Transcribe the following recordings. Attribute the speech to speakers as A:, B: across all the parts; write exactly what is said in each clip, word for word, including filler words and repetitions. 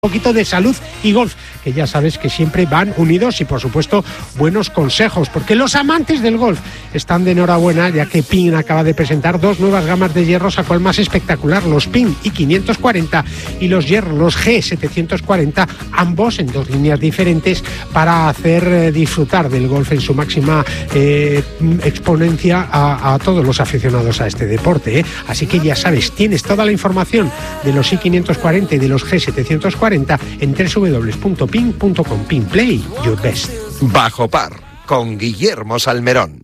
A: Un poquito de salud y golf, que ya sabes que siempre van unidos y por supuesto buenos consejos, porque los amantes del golf están de enhorabuena ya que Ping acaba de presentar dos nuevas gamas de hierros, a cual más espectacular, los Ping I quinientos cuarenta y los hierros, los G setecientos cuarenta, ambos en dos líneas diferentes para hacer eh, disfrutar del golf en su máxima eh, exponencia a, a todos los aficionados a este deporte, ¿eh? Así que ya sabes, tienes toda la información de los I quinientos cuarenta y de los G setecientos cuarenta en doble u doble u doble u punto ping punto com. Ping, play your best.
B: Bajo par, con Guillermo Salmerón.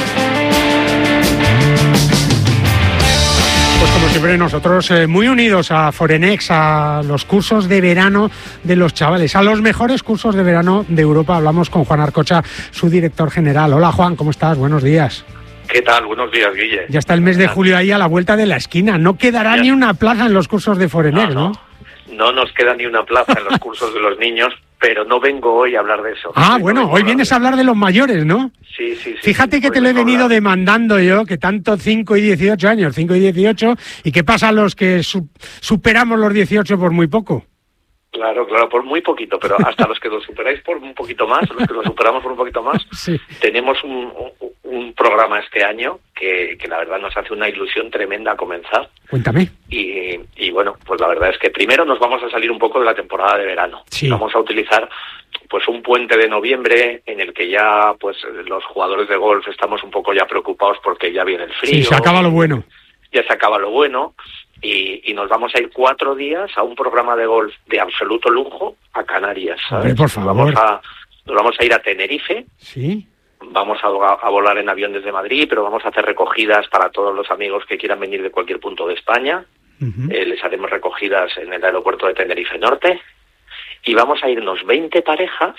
A: Pues como siempre nosotros eh, muy unidos a Forenex, a los cursos de verano de los chavales, a los mejores cursos de verano de Europa. Hablamos con Juan Arcocha, su director general. Hola Juan, ¿cómo estás? Buenos días.
C: ¿Qué tal? Buenos días, Guille.
A: Ya está el mes de julio ahí a la vuelta de la esquina. No quedará ya ni una plaza en los cursos de Forenex, ¿no?
C: ¿no? No nos queda ni una plaza en los cursos de los niños, pero no vengo hoy a hablar de eso.
A: Ah, no bueno, hoy vienes a hablar de los mayores, ¿no?
C: Sí, sí, sí.
A: Fíjate
C: sí,
A: que te lo he venido demandando yo, que tanto cinco y dieciocho años, cinco y dieciocho, ¿y qué pasa a los que su- superamos los dieciocho por muy poco?
C: Claro, claro, por muy poquito, pero hasta los que lo superáis por un poquito más, los que lo superamos por un poquito más,
A: Sí.
C: tenemos un, un, un programa este año que, que la verdad nos hace una ilusión tremenda comenzar.
A: Cuéntame.
C: Y, y bueno, pues la verdad es que primero nos vamos a salir un poco de la temporada de verano.
A: Sí.
C: Vamos a utilizar pues un puente de noviembre en el que ya pues los jugadores de golf estamos un poco ya preocupados porque ya viene el frío.
A: Sí, se acaba lo bueno.
C: Ya se acaba lo bueno. Y, y nos vamos a ir cuatro días a un programa de golf de absoluto lujo a Canarias, ¿sabes?
A: Hombre, por favor.
C: Nos vamos a, nos vamos a ir a Tenerife.
A: Sí.
C: Vamos a, a volar en avión desde Madrid, pero vamos a hacer recogidas para todos los amigos que quieran venir de cualquier punto de España.
A: Uh-huh.
C: Eh, les haremos recogidas en el aeropuerto de Tenerife Norte. Y vamos a irnos veinte parejas,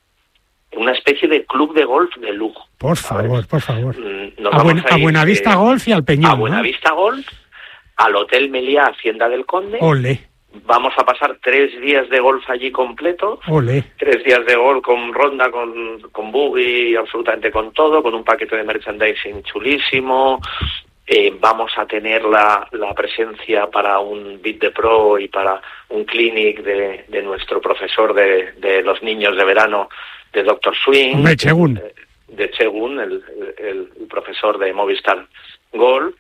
C: una especie de club de golf de lujo.
A: Por
C: ¿sabes?
A: favor, por favor.
C: Nos
A: A,
C: vamos
A: buen,
C: a,
A: a
C: ir,
A: Buenavista
C: eh,
A: Golf y al Peñón,
C: A Buenavista
A: ¿no?
C: Golf, al Hotel Meliá Hacienda del Conde.
A: Ole,
C: Vamos a pasar tres días de golf allí completos.
A: ole.
C: Tres días de golf con ronda, con, con buggy, absolutamente con todo, con un paquete de merchandising chulísimo. Eh, vamos a tener la, la presencia para un Beat the Pro y para un clinic de, de nuestro profesor de, de los niños de verano, de doctor Swing.
A: Hombre, Chegun.
C: De, de Chegun, el, el, el profesor de Movistar Golf.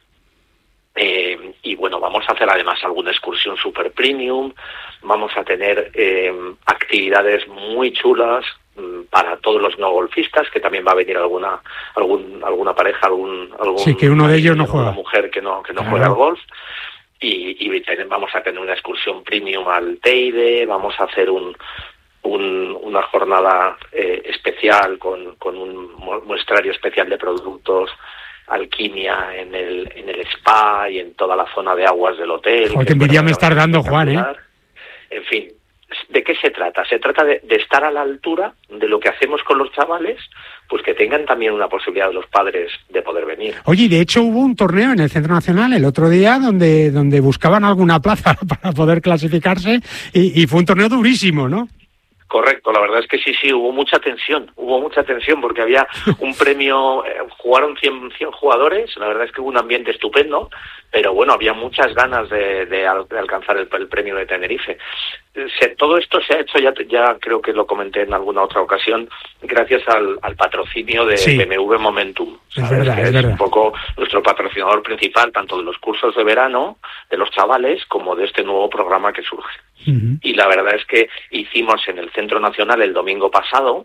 C: Eh, y bueno, vamos a hacer además alguna excursión super premium, vamos a tener eh, actividades muy chulas mm, para todos los no golfistas, que también va a venir alguna algún alguna pareja, algún, algún
A: Sí, que uno de ellos no juega.
C: Una mujer que no que no
A: Claro.
C: juega al golf. Y, y vamos a tener una excursión premium al Teide, vamos a hacer un Un, una jornada eh, especial con, con un muestrario especial de productos, alquimia en el en el spa y en toda la zona de aguas del hotel.
A: Joder, qué envidia me estás dando, Juan, ¿eh?
C: En fin, ¿de qué se trata? Se trata de, de estar a la altura de lo que hacemos con los chavales, pues que tengan también una posibilidad de los padres de poder venir.
A: Oye, de hecho hubo un torneo en el Centro Nacional el otro día donde, donde buscaban alguna plaza para poder clasificarse y, y fue un torneo durísimo, ¿no?
C: Correcto, la verdad es que sí, sí, hubo mucha tensión, hubo mucha tensión porque había un premio, eh, jugaron cien, cien jugadores, la verdad es que hubo un ambiente estupendo, pero bueno, había muchas ganas de, de, al, de alcanzar el, el premio de Tenerife. Se, todo esto se ha hecho, ya, ya creo que lo comenté en alguna otra ocasión, gracias al, al patrocinio de
A: Sí.
C: B M W Momentum.
A: Es verdad,
C: que
A: es
C: es
A: verdad.
C: un poco nuestro patrocinador principal, tanto de los cursos de verano, de los chavales, como de este nuevo programa que surge.
A: Uh-huh.
C: Y la verdad es que hicimos en el Centro Nacional el domingo pasado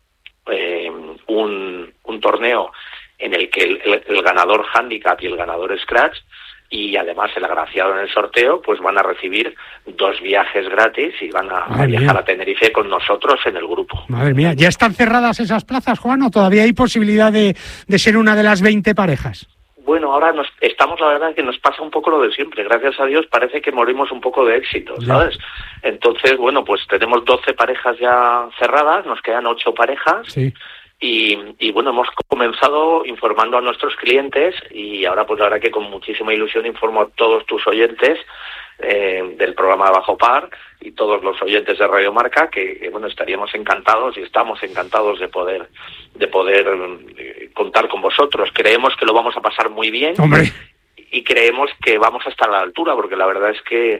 C: eh, un, un torneo en el que el, el, el ganador handicap y el ganador scratch y además el agraciado en el sorteo pues van a recibir dos viajes gratis y van a, a viajar
A: mía.
C: a Tenerife con nosotros en el grupo.
A: Madre mía, ¿ya están cerradas esas plazas, Juan, o todavía hay posibilidad de, de ser una de las veinte parejas?
C: Bueno, ahora nos estamos, la verdad, que nos pasa un poco lo de siempre. Gracias a Dios parece que morimos un poco de éxito, ¿sabes? Ya. Entonces, bueno, pues tenemos doce parejas ya cerradas, nos quedan ocho parejas.
A: Sí.
C: Y, y bueno, hemos comenzado informando a nuestros clientes y ahora pues la verdad que con muchísima ilusión informo a todos tus oyentes eh, del programa de Bajo Par y todos los oyentes de Radio Marca que, que bueno, estaríamos encantados y estamos encantados de poder de poder eh, contar con vosotros. Creemos que lo vamos a pasar muy bien.
A: Hombre.
C: Y creemos que vamos a estar a la altura, porque la verdad es que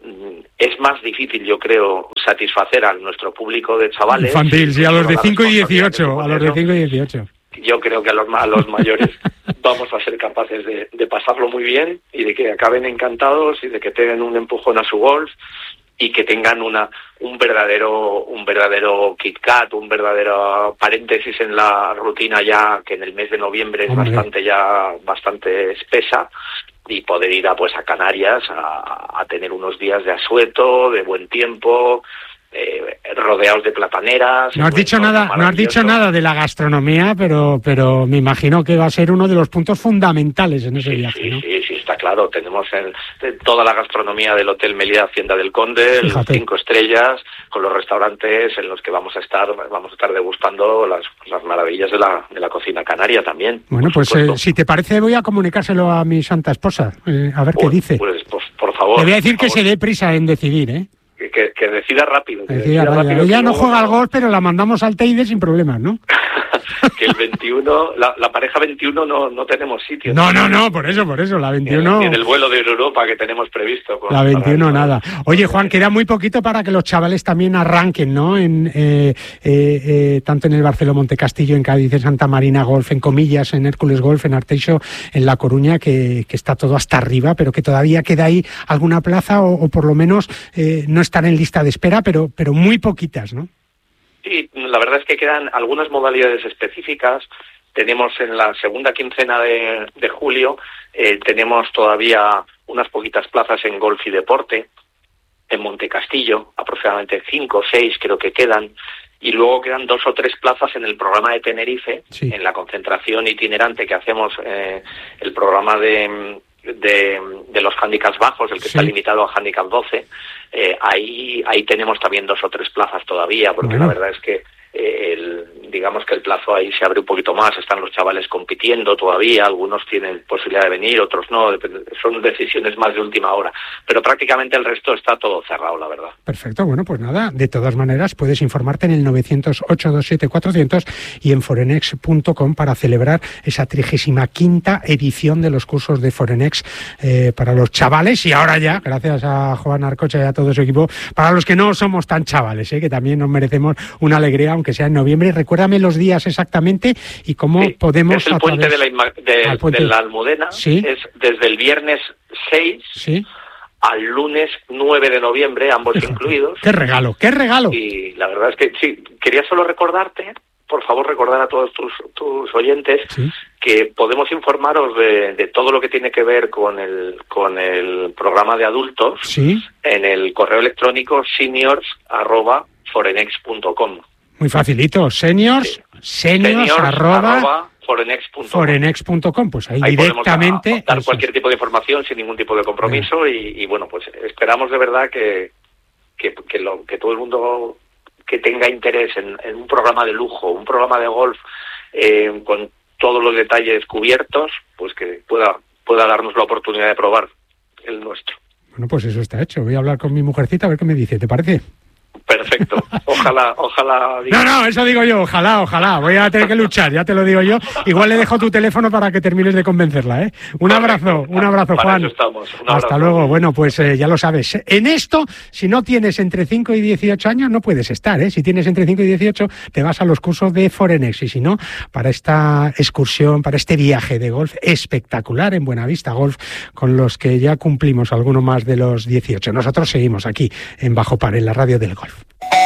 C: es más difícil, yo creo, satisfacer a nuestro público de chavales.
A: Infantil, sí, a los de cinco y dieciocho, a los de cinco y dieciocho.
C: Yo creo que a los, a los mayores vamos a ser capaces de, de pasarlo muy bien y de que acaben encantados y de que tengan un empujón a su golf y que tengan una un verdadero un verdadero Kit Kat, un verdadero paréntesis en la rutina ya que en el mes de noviembre es Hombre. bastante ya bastante espesa, y poder ir a pues a Canarias a, a tener unos días de asueto, de buen tiempo, eh, rodeados de plataneras.
A: No has dicho nada, no has dicho nada de la gastronomía, pero pero me imagino que va a ser uno de los puntos fundamentales en ese
C: sí,
A: viaje,
C: sí,
A: ¿no?
C: Sí, sí, está claro. Tenemos el, toda la gastronomía del Hotel Meliá Hacienda del Conde, los cinco estrellas, con los restaurantes en los que vamos a estar, vamos a estar degustando las, las maravillas de la de la cocina canaria también.
A: Bueno, pues eh, si te parece voy a comunicárselo a mi santa esposa, eh, a ver
C: pues,
A: qué dice.
C: Pues, pues por favor.
A: Le voy a decir que
C: favor.
A: se dé prisa en decidir, ¿eh?
C: Que, que decida rápido. Que
A: decida
C: decida rápido
A: Ella
C: que
A: no
C: luego...
A: juega al golf, pero la mandamos al Teide sin problemas, ¿no?
C: Que el veintiuno, la, la pareja veintiuno no, no tenemos sitio.
A: No, no, no, por eso, por eso, la veintiuno...
C: En, en el vuelo de Europa que tenemos previsto. Con,
A: la veintiuno nada. Oye, Juan, queda muy poquito para que los chavales también arranquen, ¿no? En eh, eh, eh, tanto en el Barceló Montecastillo, en Cádiz, en Santa Marina Golf, en Comillas, en Hércules Golf, en Arteixo, en La Coruña, que, que está todo hasta arriba, pero que todavía queda ahí alguna plaza o, o por lo menos eh, no están en lista de espera, pero, pero muy poquitas, ¿no?
C: Sí, la verdad es que quedan algunas modalidades específicas. Tenemos en la segunda quincena de, de julio, eh, tenemos todavía unas poquitas plazas en golf y deporte, en Montecastillo, aproximadamente cinco o seis creo que quedan, y luego quedan dos o tres plazas en el programa de Tenerife, sí. En la concentración itinerante que hacemos, eh, el programa de... De, de los handicaps bajos, el que sí. Está limitado a handicap doce, eh, ahí ahí tenemos también dos o tres plazas todavía, porque bueno. La verdad es que eh, el, digamos que el plazo ahí se abre un poquito más, están los chavales compitiendo todavía, algunos tienen posibilidad de venir, otros no, son decisiones más de última hora, pero prácticamente el resto está todo cerrado, la verdad.
A: Perfecto, bueno, pues nada, de todas maneras puedes informarte en el novecientos ocho dos siete cuatrocientos y en forenex punto com para celebrar esa trigésima quinta edición de los cursos de Forenex eh, para los chavales, y ahora ya, gracias a Juan Arcocha y a todo su equipo, para los que no somos tan chavales, eh, que también nos merecemos una alegría, aunque sea en noviembre. Recuérdame los días exactamente y cómo sí, podemos...
C: Es el puente de la, de, puente. de la Almudena, ¿sí? Es desde el viernes seis ¿sí? al lunes nueve de noviembre, ambos Fíjate. incluidos.
A: ¡Qué regalo, qué regalo!
C: Y la verdad es que sí, quería solo recordarte, por favor recordar a todos tus, tus oyentes, ¿sí? Que podemos informaros de, de todo lo que tiene que ver con el con el programa de adultos, ¿sí? En el correo electrónico seniors arroba forenex punto com.
A: Muy facilito, seniors, sí. seniors, seniors arroba, arroba forenex punto com. Pues ahí, ahí directamente
C: podemos a, a dar cualquier tipo de información sin ningún tipo de compromiso y, y bueno, pues esperamos de verdad que que, que, lo, que todo el mundo que tenga interés en, en un programa de lujo, un programa de golf eh, con todos los detalles cubiertos, pues que pueda pueda darnos la oportunidad de probar el nuestro.
A: Bueno, pues eso está hecho. Voy a hablar con mi mujercita a ver qué me dice. ¿Te parece?
C: Perfecto. Ojalá, ojalá.
A: Diga. No, no, eso digo yo. Ojalá, ojalá. Voy a tener que luchar, ya te lo digo yo. Igual le dejo tu teléfono para que termines de convencerla, ¿eh? Un Correcto. abrazo, un abrazo,
C: para
A: Juan.
C: Eso estamos. Un
A: Hasta
C: abrazo.
A: luego. Bueno, pues eh, ya lo sabes. En esto, si no tienes entre cinco y dieciocho años, no puedes estar, ¿eh? Si tienes entre cinco y dieciocho, te vas a los cursos de Forenex. Y si no, para esta excursión, para este viaje de golf espectacular en Buenavista Golf, con los que ya cumplimos alguno más de los dieciocho. Nosotros seguimos aquí en Bajo Par, en la radio del golf.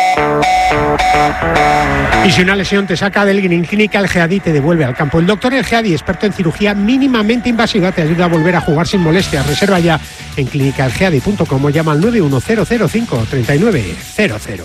A: Y si una lesión te saca del green, Clínica El Geadi te devuelve al campo. El doctor El Geadi, experto en cirugía mínimamente invasiva, te ayuda a volver a jugar sin molestias. Reserva ya en clínica el geadi punto com o llama al nueve uno cero cero cinco tres nueve cero cero.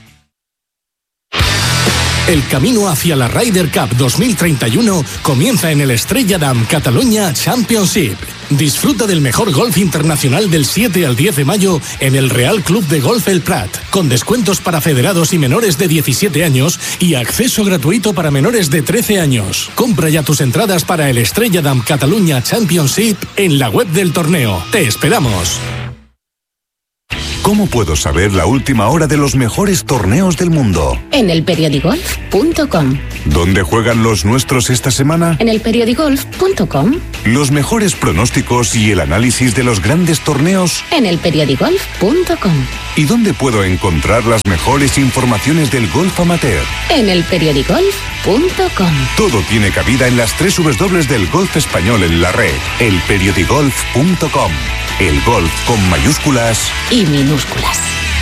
D: El camino hacia la Ryder Cup dos mil treinta y uno comienza en el Estrella Damm Catalunya Championship. Disfruta del mejor golf internacional del siete al diez de mayo en el Real Club de Golf El Prat, con descuentos para federados y menores de diecisiete años y acceso gratuito para menores de trece años. Compra ya tus entradas para el Estrella Damm Catalunya Championship en la web del torneo. ¡Te esperamos!
E: ¿Cómo puedo saber la última hora de los mejores torneos del mundo?
F: En el periodigolf punto com.
E: ¿Dónde juegan los nuestros esta semana?
F: En el periodigolf punto com.
E: Los mejores pronósticos y el análisis de los grandes torneos.
F: En el periodigolf punto com.
E: ¿Y dónde puedo encontrar las mejores informaciones del golf amateur?
F: En el periodigolf punto com.
E: Todo tiene cabida en las tres dobles u dobles u del golf español en la red. el periodigolf punto com. El golf con mayúsculas
F: y minúsculas.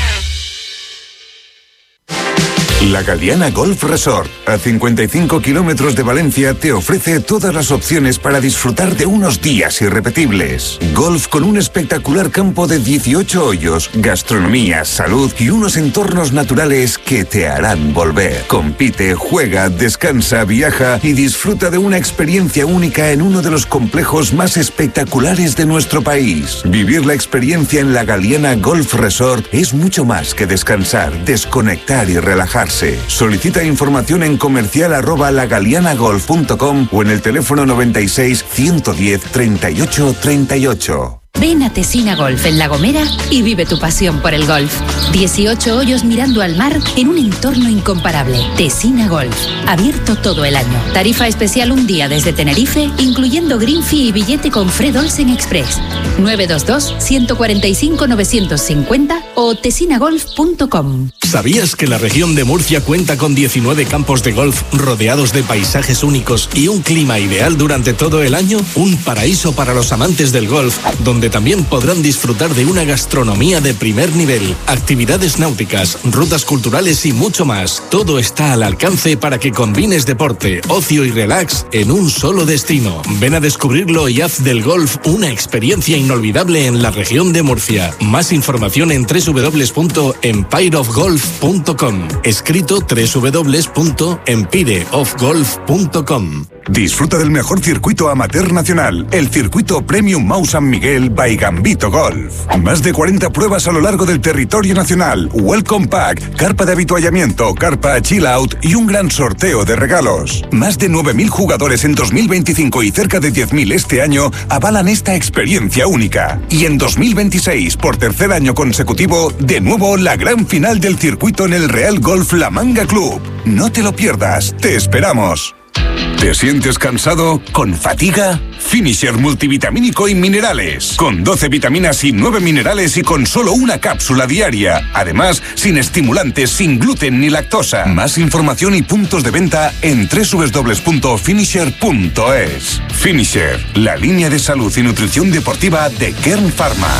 E: La Galiana Golf Resort, a cincuenta y cinco kilómetros de Valencia, te ofrece todas las opciones para disfrutar de unos días irrepetibles. Golf con un espectacular campo de dieciocho hoyos, gastronomía, salud y unos entornos naturales que te harán volver. Compite, juega, descansa, viaja y disfruta de una experiencia única en uno de los complejos más espectaculares de nuestro país. Vivir la experiencia en la Galiana Golf Resort es mucho más que descansar, desconectar y relajarse. Solicita información en comercial arroba lagalianagolf punto com o en el teléfono noventa y seis, ciento diez, treinta y ocho, treinta y ocho.
G: Ven a Tesina Golf en La Gomera y vive tu pasión por el golf. dieciocho hoyos mirando al mar en un entorno incomparable. Tesina Golf, abierto todo el año. Tarifa especial un día desde Tenerife, incluyendo green fee y billete con Fred Olsen Express. nueve dos dos, uno cuatro cinco, nueve cinco cero o tesina golf punto com.
D: ¿Sabías que la región de Murcia cuenta con diecinueve campos de golf rodeados de paisajes únicos y un clima ideal durante todo el año? Un paraíso para los amantes del golf, donde también podrán disfrutar de una gastronomía de primer nivel, actividades náuticas, rutas culturales y mucho más. Todo está al alcance para que combines deporte, ocio y relax en un solo destino. Ven a descubrirlo y haz del golf una experiencia inolvidable en la región de Murcia. Más información en doble u doble u doble u punto empire of golf punto com. Escrito doble u doble u doble u punto empire of golf punto com.
E: Disfruta del mejor circuito amateur nacional, el circuito Premium Mau San Miguel by Gambito Golf. Más de cuarenta pruebas a lo largo del territorio nacional, Welcome Pack, carpa de habituallamiento, carpa Chill Out y un gran sorteo de regalos. Más de nueve mil jugadores en dos mil veinticinco y cerca de diez mil este año avalan esta experiencia única. Y en dos mil veintiséis, por tercer año consecutivo, de nuevo la gran final del circuito en el Real Golf La Manga Club. No te lo pierdas, te esperamos. ¿Te sientes cansado? ¿Con fatiga? Finisher multivitamínico y minerales. Con doce vitaminas y nueve minerales y con solo una cápsula diaria. Además, sin estimulantes, sin gluten ni lactosa. Más información y puntos de venta en doble u doble u doble u punto finisher punto es. Finisher, la línea de salud y nutrición deportiva de Kern Pharma.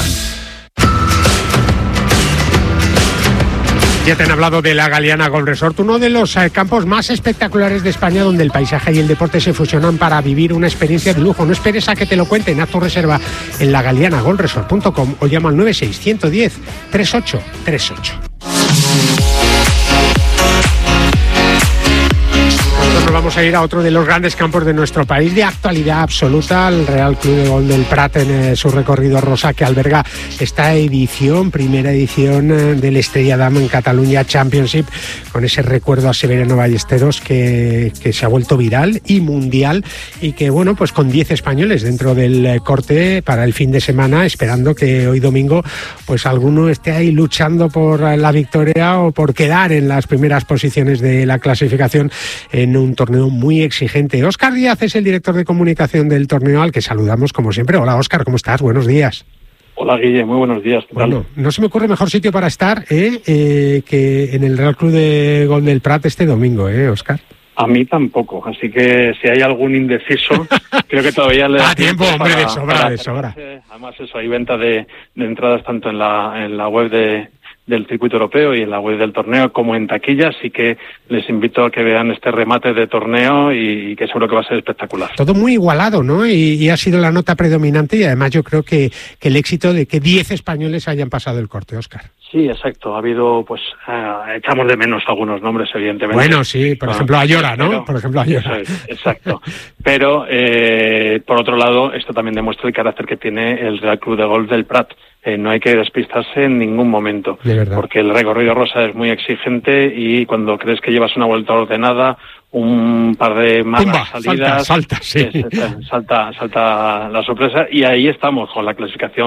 A: Ya te han hablado de la Galiana Golf Resort, uno de los eh, campos más espectaculares de España, donde el paisaje y el deporte se fusionan para vivir una experiencia de lujo. No esperes a que te lo cuenten, haz tu reserva en la galiana golf resort punto com o llama al nueve seis, uno uno cero, tres ocho tres ocho. Nos vamos a ir a otro de los grandes campos de nuestro país, de actualidad absoluta, el Real Club de Golf del Prat, en eh, su recorrido rosa, que alberga esta edición, primera edición eh, del Estrella Damm en Cataluña Championship, con ese recuerdo a Severiano Ballesteros que, que se ha vuelto viral y mundial, y que, bueno, pues con diez españoles dentro del eh, corte para el fin de semana, esperando que hoy domingo pues alguno esté ahí luchando por la victoria o por quedar en las primeras posiciones de la clasificación en un torneo muy exigente. Óscar Díaz es el director de comunicación del torneo, al que saludamos como siempre. Hola, Óscar, ¿cómo estás? Buenos días.
H: Hola, Guille, muy buenos días. ¿Qué
A: bueno,
H: tal?
A: No se me ocurre mejor sitio para estar eh, eh, que en el Real Club de Golf del Prat este domingo, ¿eh, Óscar?
H: A mí tampoco, así que si hay algún indeciso, creo que todavía le da
A: ah, tiempo, hombre,
H: para,
A: de sobra,
H: para
A: de sobra.
H: Además, eso, hay venta de, de entradas tanto en la, en la web de del circuito europeo y en la web del torneo como en taquilla, así que les invito a que vean este remate de torneo y, y que seguro que va a ser espectacular.
A: Todo muy igualado, ¿no? Y, y ha sido la nota predominante, y además yo creo que, que el éxito de que diez españoles hayan pasado el corte, Óscar.
H: Sí, exacto. Ha habido, pues, uh, echamos de menos algunos nombres, evidentemente.
A: Bueno, sí, por ejemplo, Ayora, ¿no?
H: Pero,
A: por ejemplo, Ayora.
H: Eso es, exacto. Pero, eh, por otro lado, esto también demuestra el carácter que tiene el Real Club de Golf del Prat. Eh, no hay que despistarse en ningún momento, porque el recorrido rosa es muy exigente y cuando crees que llevas una vuelta ordenada, un par de malas Pumba, salidas,
A: salta, salta, sí.
H: eh, salta, salta la sorpresa, y ahí estamos con la clasificación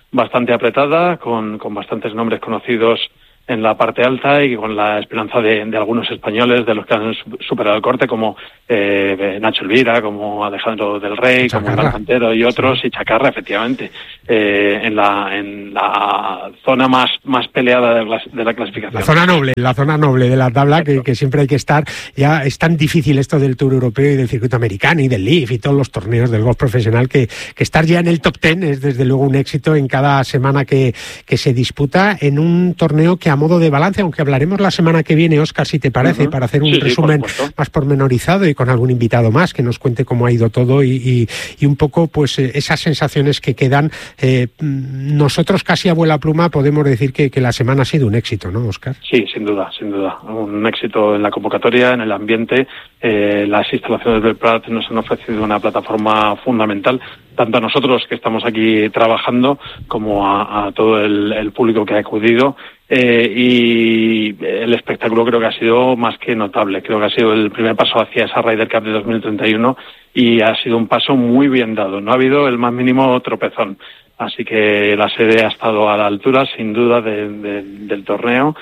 H: bastante apretada, con, con bastantes nombres conocidos en la parte alta y con la esperanza de, de algunos españoles, de los que han superado el corte, como eh, Nacho Elvira, como Alejandro del Rey, Chacarra, como Iván Cantero y otros, sí. y Chacarra, efectivamente, eh, en la en la zona más más peleada de la, de la clasificación.
A: La zona noble, la zona noble de la tabla, que, que siempre hay que estar. Ya es tan difícil esto del Tour Europeo y del circuito americano y del Leaf y todos los torneos del golf profesional, que, que estar ya en el top ten es desde luego un éxito en cada semana que, que se disputa en un torneo que a modo de balance, aunque hablaremos la semana que viene, Óscar, si te parece, uh-huh. para hacer un sí, resumen sí, por más pormenorizado y con algún invitado más que nos cuente cómo ha ido todo y, y, y un poco pues esas sensaciones que quedan. Eh, nosotros casi a vuela pluma podemos decir que, que la semana ha sido un éxito, ¿no, Óscar?
H: Sí, sin duda, sin duda. Un éxito en la convocatoria, en el ambiente. Eh, las instalaciones del Prat nos han ofrecido una plataforma fundamental, tanto a nosotros que estamos aquí trabajando como a, a todo el, el público que ha acudido. Eh, y el espectáculo creo que ha sido más que notable. Creo que ha sido el primer paso hacia esa Ryder Cup de dos mil treinta y uno y ha sido un paso muy bien dado. No ha habido el más mínimo tropezón. Así que la sede ha estado a la altura, sin duda, de, de, del torneo.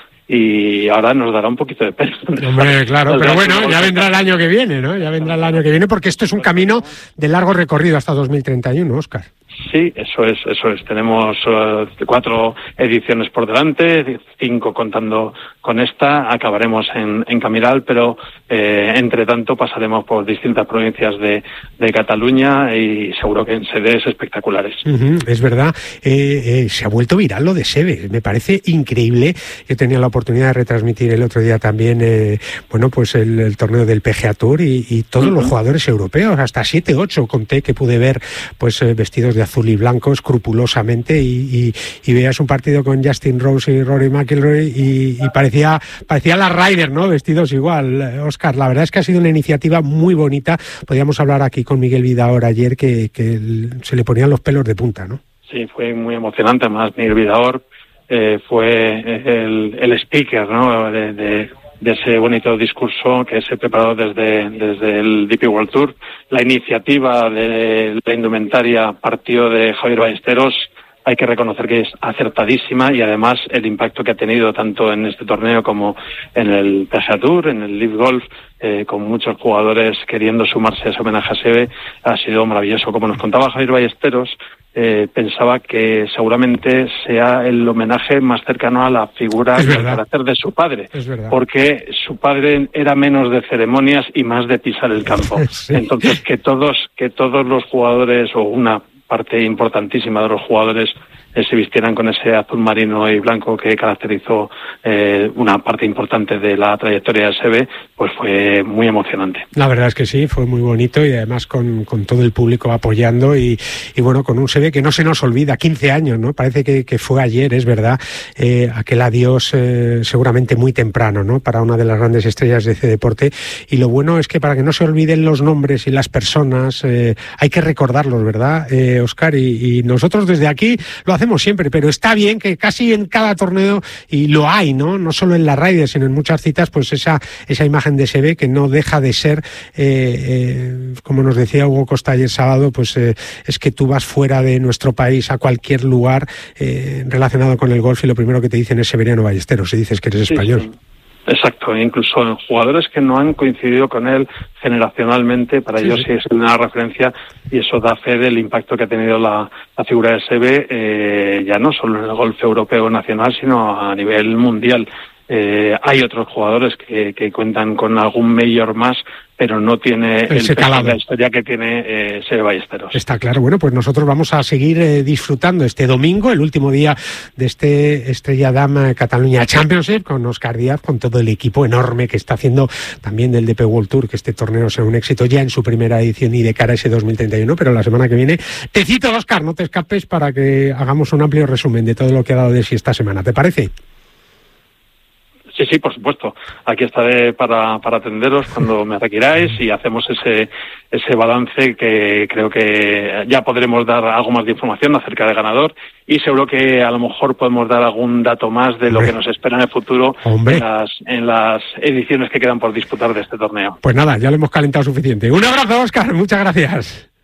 H: Y ahora nos dará un poquito de pena.
A: Hombre, claro, pero bueno, ya vendrá el año que viene, ¿no? Ya vendrá el año que viene, porque esto es un camino de largo recorrido hasta dos mil treinta y uno, Óscar.
H: Sí, eso es, eso es. Tenemos uh, cuatro ediciones por delante, cinco contando con esta. Acabaremos en, en Camiral, pero eh, entre tanto pasaremos por distintas provincias de, de Cataluña y seguro que en sedes espectaculares. Uh-huh,
A: es verdad. Eh, eh, se ha vuelto viral lo de Seve. Me parece increíble. Yo tenía la oportunidad de retransmitir el otro día también, eh, bueno, pues el, el torneo del P G A Tour y, y todos uh-huh. los jugadores europeos, hasta siete, ocho conté que pude ver, pues eh, vestidos de azul y blanco escrupulosamente y, y, y veías un partido con Justin Rose y Rory McIlroy y, y parecía parecía la Ryder, ¿no? Vestidos igual. Óscar, la verdad es que ha sido una iniciativa muy bonita. Podíamos hablar aquí con Miguel Vidaor ayer que, que se le ponían los pelos de punta, ¿no?
H: Sí, fue muy emocionante. Además, Miguel Vidaor eh, fue el, el speaker, ¿no? de, de de ese bonito discurso que se preparó desde, desde el D P World Tour. La iniciativa de la indumentaria partió de Javier Ballesteros. Hay que reconocer que es acertadísima y además el impacto que ha tenido tanto en este torneo como en el P G A Tour, en el Live Golf, eh, con muchos jugadores queriendo sumarse a ese homenaje a Seve, ha sido maravilloso. Como nos contaba Javier Ballesteros, eh, pensaba que seguramente sea el homenaje más cercano a la figura y al carácter de su padre, porque su padre era menos de ceremonias y más de pisar el campo. Sí. Entonces, que todos, que todos los jugadores, o una parte importantísima de los jugadores, eh, se vistieran con ese azul marino y blanco que caracterizó eh, una parte importante de la trayectoria de Seve, pues fue muy emocionante.
A: La verdad es que sí, fue muy bonito y además con, con todo el público apoyando y, y bueno, con un Seve que no se nos olvida, quince años, ¿no? Parece que, que fue ayer, es verdad, eh, aquel adiós eh, seguramente muy temprano, ¿no? Para una de las grandes estrellas de este deporte, y lo bueno es que para que no se olviden los nombres y las personas, eh, hay que recordarlos, ¿verdad, eh, Óscar? Y, y nosotros desde aquí lo hacemos siempre, pero está bien que casi en cada torneo, y lo hay, ¿no? No solo en la Ryder, sino en muchas citas, pues esa, esa imagen de Seve que no deja de ser, eh, eh, como nos decía Hugo Costa ayer sábado, pues eh, es que tú vas fuera de nuestro país a cualquier lugar eh, relacionado con el golf y lo primero que te dicen es Severiano Ballesteros, si dices que eres
H: sí,
A: español.
H: Sí. Exacto, incluso en jugadores que no han coincidido con él generacionalmente, para sí, ellos sí es una referencia, y eso da fe del impacto que ha tenido la, la figura de Seve, eh, ya no solo en el golf europeo nacional, sino a nivel mundial. Eh, hay otros jugadores que, que cuentan con algún mayor más, pero no tiene el peso de la historia que tiene eh, Seve Ballesteros.
A: Está claro. Bueno, pues nosotros vamos a seguir eh, disfrutando este domingo, el último día de este Estrella Damm Catalunya Championship, con Óscar Díaz, con todo el equipo enorme que está haciendo también del D P World Tour, que este torneo sea un éxito ya en su primera edición y de cara a ese dos mil treinta y uno, pero la semana que viene te cito, Óscar, no te escapes para que hagamos un amplio resumen de todo lo que ha dado de sí esta semana. ¿Te parece?
H: Sí, sí, por supuesto. Aquí estaré para, para atenderos cuando me requiráis y hacemos ese ese balance que creo que ya podremos dar algo más de información acerca del ganador y seguro que a lo mejor podemos dar algún dato más de lo Hombre. que nos espera en el futuro en las, en las ediciones que quedan por disputar de este torneo.
A: Pues nada, ya lo hemos calentado suficiente. Un abrazo, Óscar. Muchas gracias.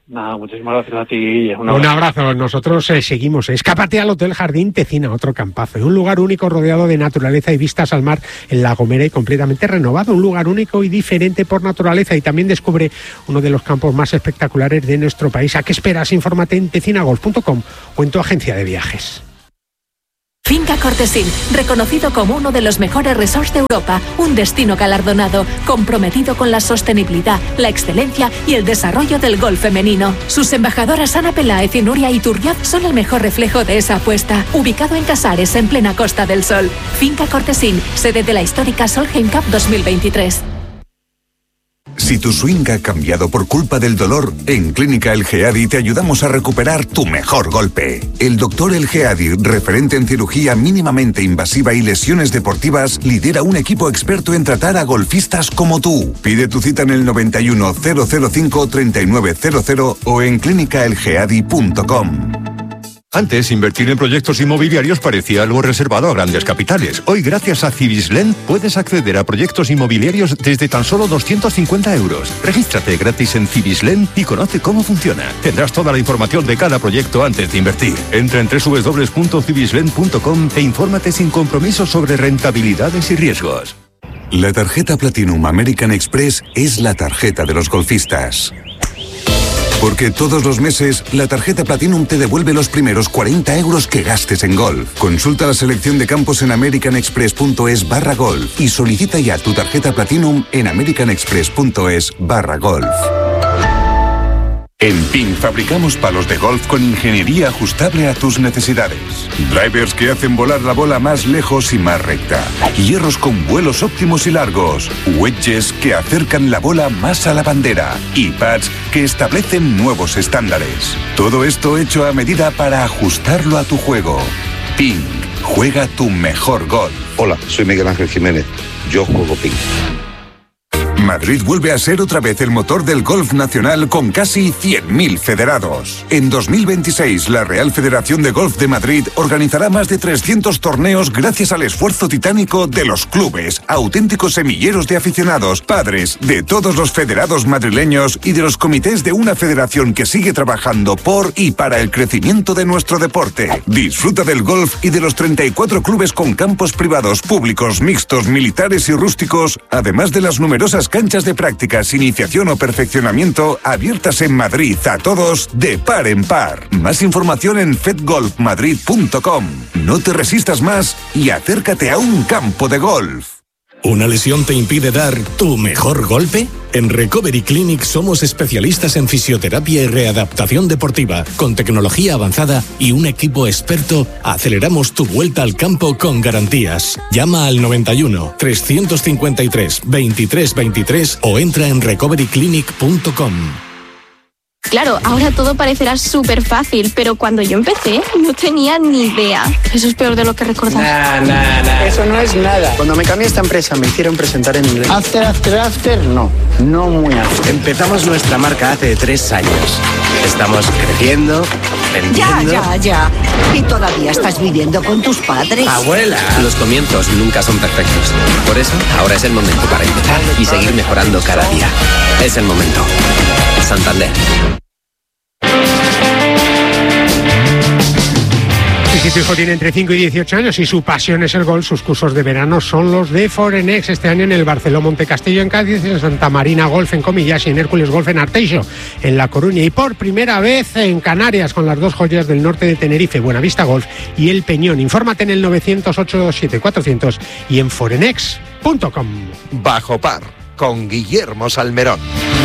H: Nada, muchísimas gracias a ti, Guille.
A: Un abrazo. Un abrazo. Nosotros eh, seguimos. Escápate al Hotel Jardín Tecina, otro campazo. Un lugar único rodeado de naturaleza y vistas al mar en La Gomera y completamente renovado. Un lugar único y diferente por naturaleza. Y también descubre uno de los campos más espectaculares de nuestro país. ¿A qué esperas? Infórmate en tecina golf punto com o en tu agencia de viajes.
I: Finca Cortesín, reconocido como uno de los mejores resorts de Europa, un destino galardonado, comprometido con la sostenibilidad, la excelencia y el desarrollo del golf femenino. Sus embajadoras Ana Peláez y Nuria Iturrioz son el mejor reflejo de esa apuesta. Ubicado en Casares, en plena Costa del Sol. Finca Cortesín, sede de la histórica Solheim Cup dos mil veintitrés.
E: Si tu swing ha cambiado por culpa del dolor, en Clínica El Geadi te ayudamos a recuperar tu mejor golpe. El doctor El Geadi, referente en cirugía mínimamente invasiva y lesiones deportivas, lidera un equipo experto en tratar a golfistas como tú. Pide tu cita en el noventa y uno, cero cero cinco, treinta y nueve cero cero o en clínica el geadi punto com.
J: Antes, invertir en proyectos inmobiliarios parecía algo reservado a grandes capitales. Hoy, gracias a Cibislen, puedes acceder a proyectos inmobiliarios desde tan solo doscientos cincuenta euros. Regístrate gratis en Cibislen y conoce cómo funciona. Tendrás toda la información de cada proyecto antes de invertir. Entra en doble u doble u doble u punto cibislen punto com e infórmate sin compromiso sobre rentabilidades y riesgos.
E: La tarjeta Platinum American Express es la tarjeta de los golfistas. Porque todos los meses, la tarjeta Platinum te devuelve los primeros cuarenta euros que gastes en golf. Consulta la selección de campos en americanexpress.es barra golf y solicita ya tu tarjeta Platinum en americanexpress.es barra golf. En P I N fabricamos palos de golf con ingeniería ajustable a tus necesidades. Drivers que hacen volar la bola más lejos y más recta. Hierros con vuelos óptimos y largos. Wedges que acercan la bola más a la bandera. Y pads que establecen nuevos estándares. Todo esto hecho a medida para ajustarlo a tu juego. P I N. Juega tu mejor golf.
K: Hola, soy Miguel Ángel Jiménez. Yo juego P I N.
E: Madrid vuelve a ser otra vez el motor del golf nacional con casi cien mil federados. En dos mil veintiséis, la Real Federación de Golf de Madrid organizará más de trescientos torneos gracias al esfuerzo titánico de los clubes, auténticos semilleros de aficionados, padres, de todos los federados madrileños y de los comités de una federación que sigue trabajando por y para el crecimiento de nuestro deporte. Disfruta del golf y de los treinta y cuatro clubes con campos privados, públicos, mixtos, militares y rústicos, además de las numerosas canchas de prácticas, iniciación o perfeccionamiento abiertas en Madrid a todos de par en par. Más información en fed golf madrid punto com. No te resistas más y acércate a un campo de golf.
D: ¿Una lesión te impide dar tu mejor golpe? En Recovery Clinic somos especialistas en fisioterapia y readaptación deportiva. Con tecnología avanzada y un equipo experto, aceleramos tu vuelta al campo con garantías. Llama al noventa y uno, trescientos cincuenta y tres, veintitrés veintitrés o entra en recovery clinic punto com.
L: Claro, ahora todo parecerá súper fácil, pero cuando yo empecé no tenía ni idea. Eso es peor de lo que recordaba.
M: Nah, nah, nah. Eso no es nada. Cuando me cambié a esta empresa me hicieron presentar en inglés. After, after, after, no. No muy after.
N: Empezamos nuestra marca hace tres años. Estamos creciendo, vendiendo...
O: Ya, ya, ya. ¿Y todavía estás viviendo con tus padres?
N: ¡Abuela! Los comienzos nunca son perfectos. Por eso, ahora es el momento para empezar y seguir mejorando cada día. Es el momento. Santander.
A: Y si tu hijo tiene entre cinco y dieciocho años y su pasión es el golf, sus cursos de verano son los de Forenex. Este año en el Barceló Montecastillo en Cádiz, en Santa Marina Golf en Comillas y en Hércules Golf en Arteixo en La Coruña. Y por primera vez en Canarias con las dos joyas del norte de Tenerife, Buenavista Golf y El Peñón. Infórmate en el novecientos ocho dos siete cuatrocientos y en forenex punto com.
B: Bajo par con Guillermo Salmerón.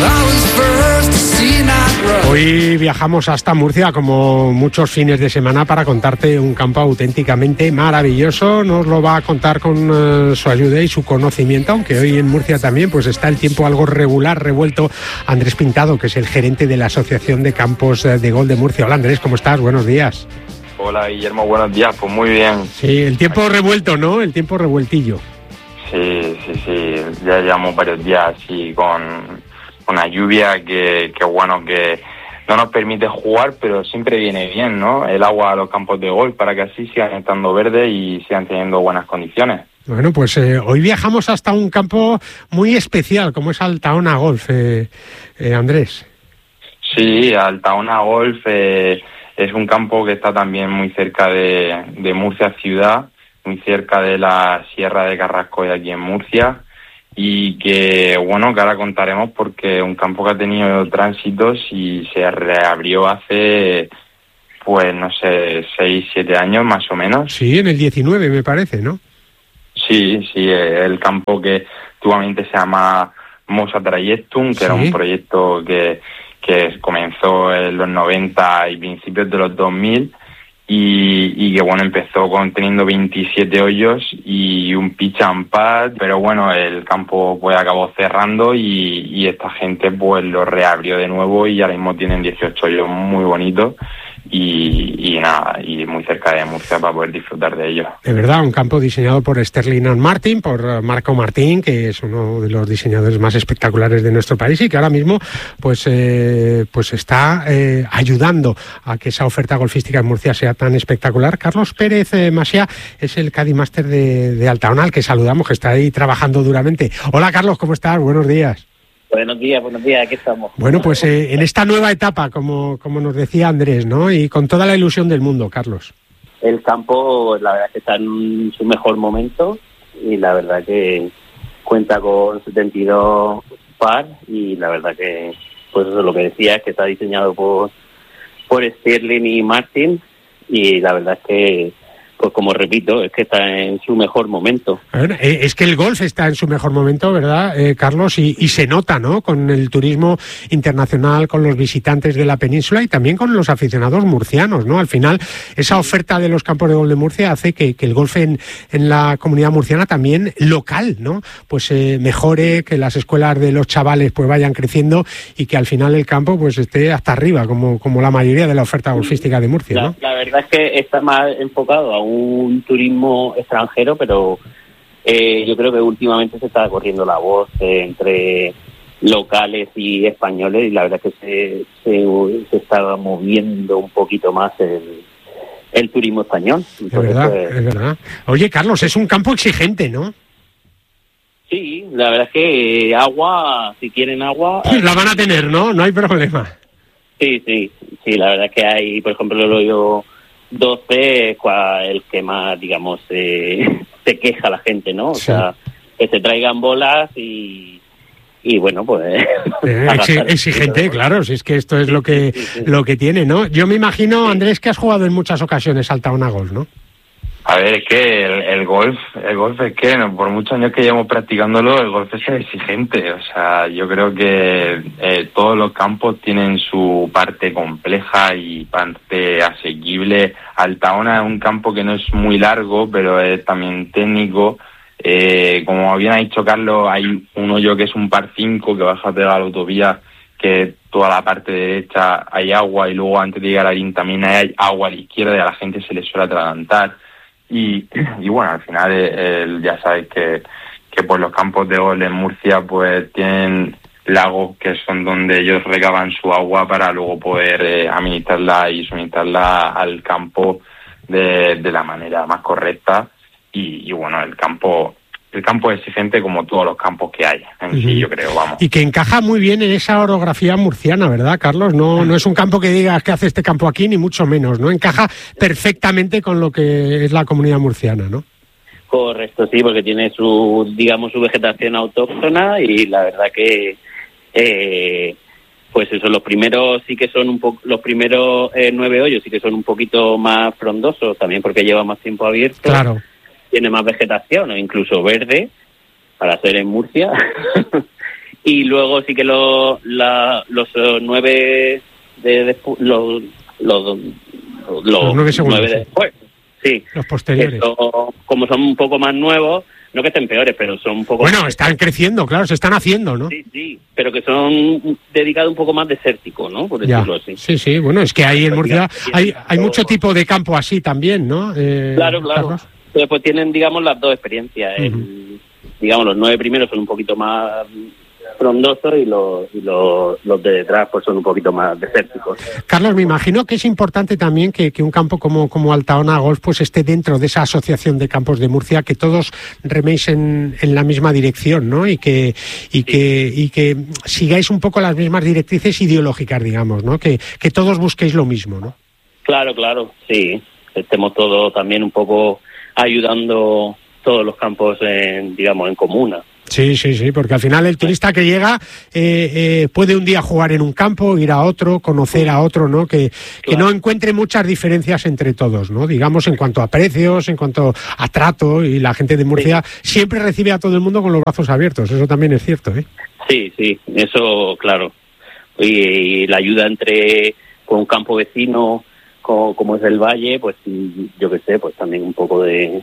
A: Hoy viajamos hasta Murcia, como muchos fines de semana, para contarte un campo auténticamente maravilloso. Nos lo va a contar con uh, su ayuda y su conocimiento, aunque hoy en Murcia también pues está el tiempo algo regular, revuelto. Andrés Pintado, que es el gerente de la Asociación de Campos de Golf de Murcia. Hola Andrés, ¿cómo estás? Buenos días.
P: Hola Guillermo, buenos días. Pues muy bien.
A: Sí, el tiempo Aquí. revuelto, ¿no? El tiempo revueltillo.
P: Sí, sí, sí. Ya llevamos varios días así con una lluvia que, que bueno, que no nos permite jugar, pero siempre viene bien, ¿no? El agua a los campos de golf para que así sigan estando verdes y sigan teniendo buenas condiciones.
A: Bueno, pues eh, hoy viajamos hasta un campo muy especial, como es Altaona Golf, eh, eh, Andrés.
P: Sí, Altaona Golf eh, es un campo que está también muy cerca de, de Murcia ciudad, muy cerca de la Sierra de Carrascoy aquí en Murcia, y que, bueno, que ahora contaremos porque es un campo que ha tenido tránsitos y se reabrió hace, pues, no sé, seis, siete años más o menos.
A: Sí, en el diecinueve me parece, ¿no?
P: Sí, sí, el campo que actualmente se llama Mosa Trayectum, que ¿sí? Era un proyecto que, que comenzó en los noventa y principios de los dos mil y, y que, bueno, empezó con teniendo veintisiete hoyos y un pitch and pad, pero bueno, el campo pues acabó cerrando y, y esta gente pues lo reabrió de nuevo y ahora mismo tienen dieciocho hoyos muy bonitos. Y, y nada, y muy cerca de Murcia para poder disfrutar de ello.
A: De verdad, un campo diseñado por Sterling and Martin, por Marco Martín, que es uno de los diseñadores más espectaculares de nuestro país y que ahora mismo pues eh, pues está eh, ayudando a que esa oferta golfística en Murcia sea tan espectacular. Carlos Pérez eh, Masia es el Caddy Master de, de Altaona, al que saludamos, que está ahí trabajando duramente. Hola Carlos, ¿cómo estás? Buenos días.
Q: Buenos días, buenos días, aquí estamos.
A: Bueno, pues eh, en esta nueva etapa, como, como nos decía Andrés, ¿no? Y con toda la ilusión del mundo, Carlos.
Q: El campo, la verdad que está en su mejor momento y la verdad que cuenta con setenta y dos par y la verdad que, pues eso es lo que decía, es que está diseñado por, por Sterling y Martin y la verdad es que, pues como repito, es que está en su mejor momento.
A: Bueno, es que el golf está en su mejor momento, ¿verdad, eh, Carlos? Y, y se nota, ¿no? Con el turismo internacional, con los visitantes de la península y también con los aficionados murcianos, ¿no? Al final, esa oferta de los campos de golf de Murcia hace que, que el golf en, en la comunidad murciana también local, ¿no? Pues eh, mejore, que las escuelas de los chavales pues vayan creciendo y que al final el campo pues esté hasta arriba, como, como la mayoría de la oferta golfística de Murcia, ¿no?
Q: La, la verdad es que está más enfocado a un turismo extranjero, pero eh, yo creo que últimamente se está corriendo la voz eh, entre locales y españoles y la verdad es que se, se, se está moviendo un poquito más el, el turismo español. Entonces,
A: es verdad,
Q: pues,
A: es verdad. Oye, Carlos, es un campo exigente, ¿no?
Q: Sí, la verdad es que agua, si quieren agua...
A: La van a tener, ¿no? No hay problema.
Q: Sí, sí, sí, la verdad es que hay, por ejemplo, el hoyo doce es el que más, digamos, eh, se queja la gente, ¿no? O sí. sea, que se traigan bolas y, y bueno, pues...
A: Eh, exigente, claro, si es que esto es lo que sí, sí, sí. lo que tiene, ¿no? Yo me imagino, Andrés, que has jugado en muchas ocasiones Altaona Golf, ¿no?
P: A ver, es que el, el golf, el golf es que no, por muchos años que llevamos practicándolo, el golf es exigente. O sea, yo creo que eh, todos los campos tienen su parte compleja y parte asequible. Altaona es un campo que no es muy largo, pero es también técnico. Eh, como bien ha dicho Carlos, hay un hoyo que es un par cinco que baja de la autovía, que toda la parte derecha hay agua y luego antes de llegar a la también hay agua a la izquierda y a la gente se le suele atragantar. Y, y bueno, al final eh, ya sabéis que, que pues los campos de golf en Murcia pues tienen lagos que son donde ellos regaban su agua para luego poder eh, administrarla y suministrarla al campo de, de la manera más correcta y, y bueno, el campo el campo es exigente como todos los campos que hay en uh-huh. sí, yo creo, vamos.
A: Y que encaja muy bien en esa orografía murciana, ¿verdad, Carlos? No, no es un campo que digas que hace este campo aquí, ni mucho menos, ¿no? Encaja perfectamente con lo que es la comunidad murciana, ¿no?
Q: Correcto, sí, porque tiene su, digamos, su vegetación autóctona y la verdad que, eh, pues eso, los primeros sí que son un poco, los primeros eh, nueve hoyos sí que son un poquito más frondosos, también porque lleva más tiempo abierto.
A: Claro.
Q: Tiene más vegetación o incluso verde para ser en Murcia y luego sí que lo, la, los nueve de, de los, los, los,
A: los nueve segundos
Q: nueve de después sí
A: los posteriores
Q: esto, como son un poco más nuevos, no que estén peores, pero son un poco
A: bueno
Q: más...
A: están creciendo, claro, se están haciendo, ¿no?
Q: Sí, sí, pero que son dedicados un poco más desértico, ¿no? Por decirlo
A: ya.
Q: así.
A: Sí, sí, bueno, es que ahí en Murcia hay, hay mucho tipo de campo así también, ¿no? Eh,
Q: claro, claro.
A: Carlos.
Q: Pues tienen, digamos, las dos experiencias. Uh-huh. El, digamos, los nueve primeros son un poquito más frondosos y los y los, los de detrás pues son un poquito más desérticos.
A: Carlos, me imagino que es importante también que, que un campo como, como Altaona Golf pues esté dentro de esa asociación de campos de Murcia, que todos reméis en, en la misma dirección, ¿no? Y que y que y que sigáis un poco las mismas directrices ideológicas, digamos, ¿no? Que, que todos busquéis lo mismo, ¿no?
Q: Claro, claro, sí. Estemos todos también un poco ayudando todos los campos, en, digamos, en comuna.
A: Sí, sí, sí, porque al final el turista que llega eh, eh, puede un día jugar en un campo, ir a otro, conocer a otro, ¿no? Que, que no encuentre muchas diferencias entre todos, ¿no? Digamos, en cuanto a precios, en cuanto a trato, y la gente de Murcia sí. siempre recibe a todo el mundo con los brazos abiertos, eso también es cierto, ¿eh?
Q: Sí, sí, eso, claro. Y, y la ayuda entre con un campo vecino como, como es el Valle, pues yo qué sé, pues también un poco de,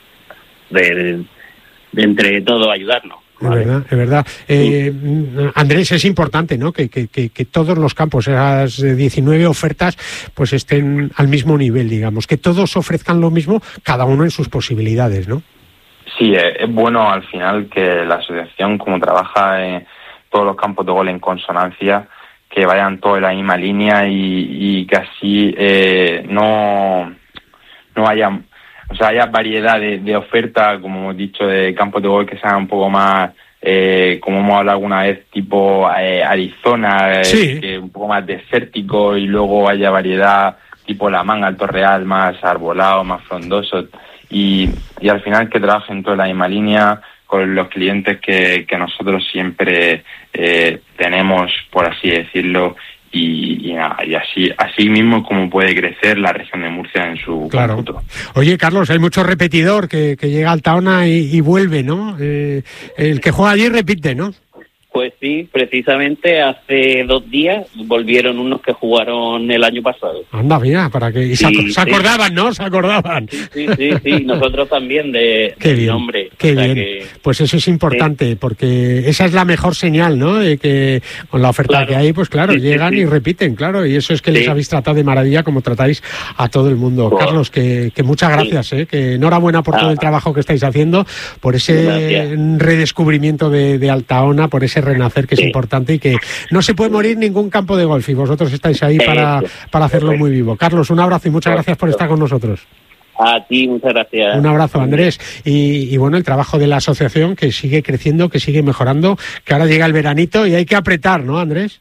Q: de, de entre todos ayudarnos.
A: Es verdad, es verdad. Eh, Andrés, es importante, ¿no? Que, que, que, que todos los campos, esas diecinueve ofertas, pues estén al mismo nivel, digamos, que todos ofrezcan lo mismo, cada uno en sus posibilidades, ¿no?
P: Sí, es bueno al final que la asociación, como trabaja en todos los campos de gol en consonancia, que vayan todos en la misma línea y, y que así eh, no, no haya... O sea, haya variedad de, de oferta, como hemos dicho, de campos de golf que sean un poco más, eh, como hemos hablado alguna vez, tipo eh, Arizona, sí. eh, que un poco más desértico, y luego haya variedad tipo La Manga, Alto Real, más arbolado, más frondoso, y, y al final que trabajen toda la misma línea con los clientes que, que nosotros siempre eh, tenemos, por así decirlo, Y, y, y así así mismo como puede crecer la región de Murcia en su
A: claro. cómputo. Oye, Carlos, hay mucho repetidor que, que llega a Altaona y, y vuelve, ¿no? Eh, el que juega allí repite, ¿no?
Q: Pues sí, precisamente hace dos días volvieron unos que jugaron el año pasado.
A: Anda, mira, para que y se, sí, se acordaban, sí. ¿no? Se acordaban.
Q: Sí, sí, sí, sí. Nosotros también de,
A: qué
Q: del
A: bien,
Q: nombre.
A: Qué bien. Que, pues eso es importante, sí. porque esa es la mejor señal, ¿no? De que con la oferta claro. que hay, pues claro, sí, llegan sí, sí. y repiten, claro. Y eso es que sí. les habéis tratado de maravilla, como tratáis a todo el mundo. Oh. Carlos, que, que muchas gracias, sí. ¿eh? Que enhorabuena por ah. todo el trabajo que estáis haciendo, por ese gracias. redescubrimiento de, de Altaona, por ese renacer que sí. es importante. importante y que no se puede morir ningún campo de golf y vosotros estáis ahí para, para hacerlo muy vivo. Carlos, un abrazo y muchas gracias por estar con nosotros.
Q: A ti, muchas gracias.
A: Un abrazo, Andrés. Y, y bueno, el trabajo de la asociación que sigue creciendo, que sigue mejorando, que ahora llega el veranito y hay que apretar, ¿no, Andrés?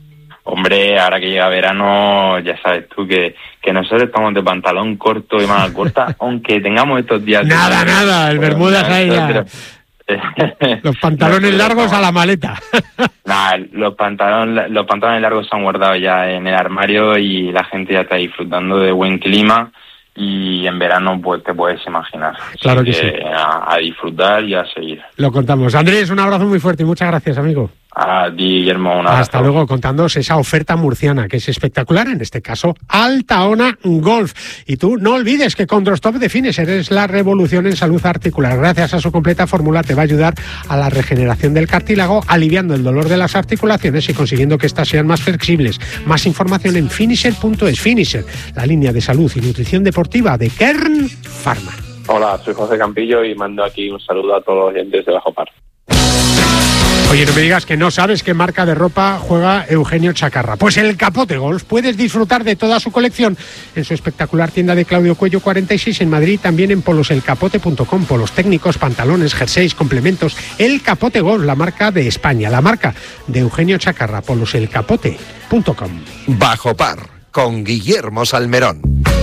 P: Hombre, ahora que llega verano, ya sabes tú que, que nosotros estamos de pantalón corto y manga corta, aunque tengamos estos días...
A: Nada,
P: de...
A: nada, el Bermudas ahí ya... Los pantalones no, largos no. a la maleta.
P: Nah, los pantalones, los pantalones largos se han guardado ya en el armario y la gente ya está disfrutando de buen clima y en verano pues te puedes imaginar.
A: Claro que, que sí.
P: A, a disfrutar y a seguir.
A: Lo contamos. Andrés, un abrazo muy fuerte y muchas gracias, amigo.
P: A ti, Guillermo, un abrazo.
A: Hasta luego, contándoos esa oferta murciana, que es espectacular, en este caso, Altaona Golf. Y tú no olvides que Condrostop de Finisher es la revolución en salud articular. Gracias a su completa fórmula te va a ayudar a la regeneración del cartílago, aliviando el dolor de las articulaciones y consiguiendo que éstas sean más flexibles. Más información en finisher punto es. Finisher, la línea de salud y nutrición deportiva de Kern Pharma.
R: Hola, soy José Campillo y mando aquí un saludo a todos los oyentes de Bajo Par.
A: Oye, no me digas que no sabes qué marca de ropa juega Eugenio Chacarra. Pues el Capote Golf puedes disfrutar de toda su colección en su espectacular tienda de Claudio Cuello cuarenta y seis en Madrid, también en polos el capote punto com, polos técnicos, pantalones, jerseys, complementos. El Capote Golf, la marca de España, la marca de Eugenio Chacarra, polos el capote punto com.
B: Bajo Par, con Guillermo Salmerón.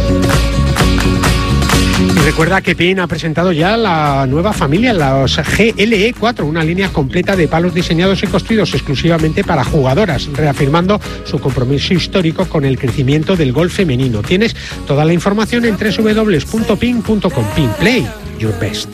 A: Y recuerda que Pin ha presentado ya la nueva familia, los G L E cuatro, una línea completa de palos diseñados y construidos exclusivamente para jugadoras, reafirmando su compromiso histórico con el crecimiento del golf femenino. Tienes toda la información en doble u doble u doble u punto pin punto com. Pin, play your best.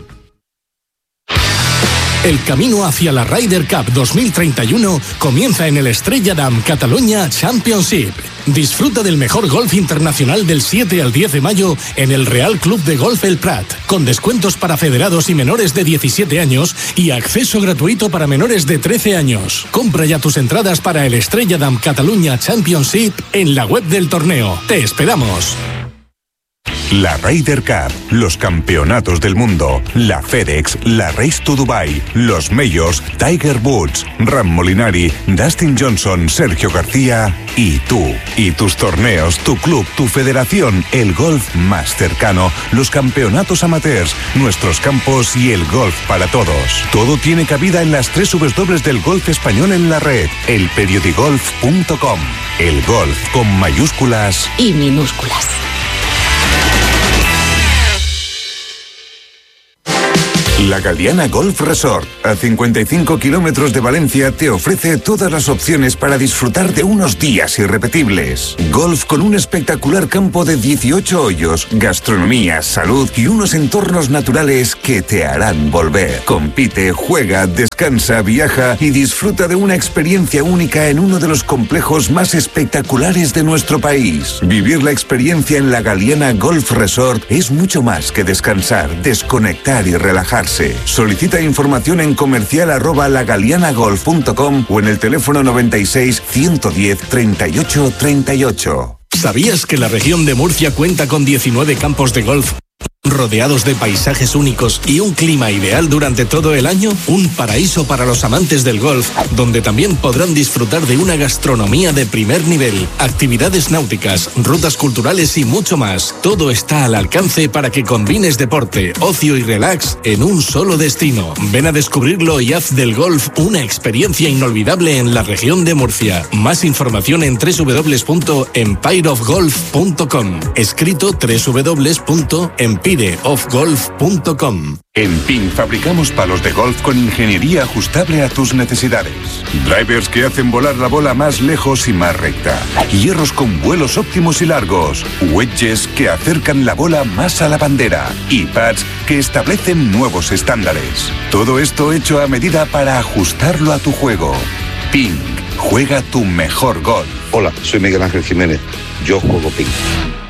D: El camino hacia la Ryder Cup dos mil treinta y uno comienza en el Estrella Damm Catalunya Championship. Disfruta del mejor golf internacional del siete al diez de mayo en el Real Club de Golf El Prat, con descuentos para federados y menores de diecisiete años y acceso gratuito para menores de trece años. Compra ya tus entradas para el Estrella Damm Catalunya Championship en la web del torneo. ¡Te esperamos!
E: la Ryder Cup, los campeonatos del mundo, la FedEx, la Race to Dubai, los Majors, Tiger Woods, Ram Molinari, Dustin Johnson, Sergio García y tú. Y tus torneos, tu club, tu federación, el golf más cercano, los campeonatos amateurs, nuestros campos y el golf para todos. Todo tiene cabida en las tres W del golf español en la red, el periodigolf punto com. El golf con mayúsculas
F: y minúsculas.
E: La Galiana Golf Resort, a cincuenta y cinco kilómetros de Valencia, te ofrece todas las opciones para disfrutar de unos días irrepetibles. Golf con un espectacular campo de dieciocho hoyos, gastronomía, salud y unos entornos naturales que te harán volver. Compite, juega, descansa, viaja y disfruta de una experiencia única en uno de los complejos más espectaculares de nuestro país. Vivir la experiencia en la Galiana Golf Resort es mucho más que descansar, desconectar y relajarse. Solicita información en comercial arroba lagalianagolf punto com o en el teléfono noventa y seis, ciento diez, treinta y ocho, treinta y ocho.
D: ¿Sabías que la región de Murcia cuenta con diecinueve campos de golf rodeados de paisajes únicos y un clima ideal durante todo el año? Un paraíso para los amantes del golf, donde también podrán disfrutar de una gastronomía de primer nivel, actividades náuticas, rutas culturales y mucho más. Todo está al alcance para que combines deporte, ocio y relax en un solo destino. Ven a descubrirlo y haz del golf una experiencia inolvidable en la región de Murcia. Más información en doble u doble u doble u punto empire of golf punto com. Escrito doble u doble u doble u punto empire of golf punto com.
E: En P I N fabricamos palos de golf con ingeniería ajustable a tus necesidades. Drivers que hacen volar la bola más lejos y más recta. Hierros con vuelos óptimos y largos. Wedges que acercan la bola más a la bandera. Y pads que establecen nuevos estándares. Todo esto hecho a medida para ajustarlo a tu juego. P I N, juega tu mejor golf.
K: Hola, soy Miguel Ángel Jiménez. Yo juego P I N.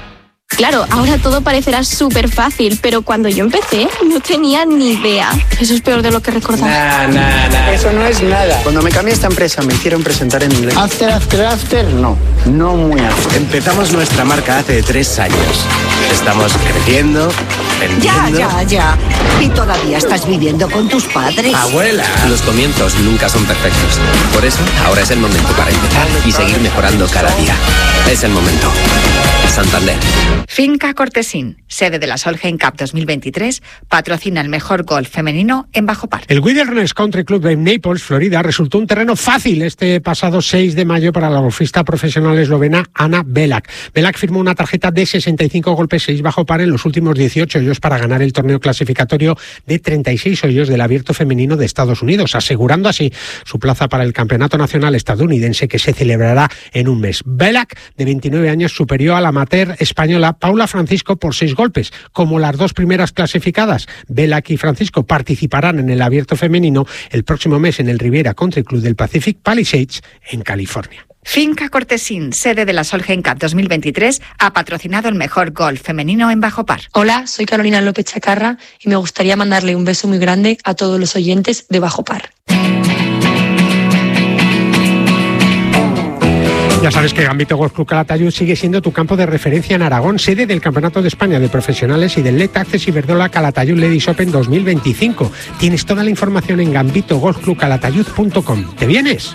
L: Claro, ahora todo parecerá súper fácil, pero cuando yo empecé no tenía ni idea. Eso es peor de lo que recordaba.
M: Nah, nah, nah. Eso no es nada. Cuando me cambié a esta empresa me hicieron presentar en inglés. After, after, after, no. No muy after.
N: Empezamos nuestra marca hace tres años. Estamos creciendo, vendiendo...
O: Ya, ya, ya. ¿Y todavía estás viviendo con tus padres?
N: ¡Abuela! Los comienzos nunca son perfectos. Por eso, ahora es el momento para empezar y seguir mejorando cada día. Es el momento. Santander.
S: Finca Cortesín, sede de la Solheim Cup dos mil veintitrés, patrocina el mejor golf femenino en Bajo Par.
A: El Wilderness Country Club de Naples, Florida, resultó un terreno fácil este pasado seis de mayo para la golfista profesional eslovena Ana Belak. Belak firmó una tarjeta de sesenta y cinco golpes, seis bajo par en los últimos dieciocho hoyos para ganar el torneo clasificatorio de treinta y seis hoyos del Abierto Femenino de Estados Unidos, asegurando así su plaza para el Campeonato Nacional Estadounidense que se celebrará en un mes. Belak, de veintinueve años, superó a la amateur española Paula Francisco por seis golpes. Como las dos primeras clasificadas, Belak y Francisco participarán en el Abierto Femenino el próximo mes en el Riviera Country Club del Pacific Palisades, en California.
S: Finca Cortesín, sede de la Solheim Cup dos mil veintitrés, ha patrocinado el mejor golf femenino en Bajo Par.
T: Hola, soy Carolina López Chacarra y me gustaría mandarle un beso muy grande a todos los oyentes de Bajo Par.
A: Ya sabes que Gambito Golf Club Calatayud sigue siendo tu campo de referencia en Aragón, sede del Campeonato de España de Profesionales y del Let Access Iberdrola Calatayud Ladies Open dos mil veinticinco. Tienes toda la información en gambito golf club calatayud punto com. ¿Te vienes?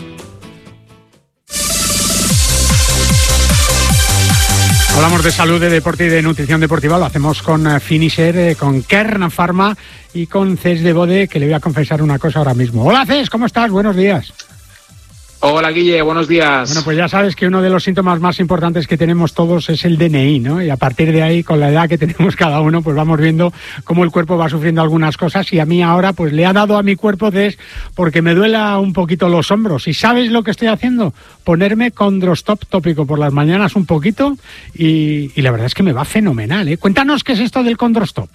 A: Hablamos de salud, de deporte y de nutrición deportiva. Lo hacemos con Finisher, eh, con Kern Pharma y con Cés de Bode, que le voy a confesar una cosa ahora mismo. Hola Cés, ¿cómo estás? Buenos días.
R: Hola Guille, buenos días.
A: Bueno, pues ya sabes que uno de los síntomas más importantes que tenemos todos es el D N I, ¿no? Y a partir de ahí, con la edad que tenemos cada uno, pues vamos viendo cómo el cuerpo va sufriendo algunas cosas, y a mí ahora pues le ha dado a mi cuerpo des porque me duela un poquito los hombros. ¿Y sabes lo que estoy haciendo? Ponerme Condrostop tópico por las mañanas un poquito y, y la verdad es que me va fenomenal, ¿eh? Cuéntanos qué es esto del Condrostop.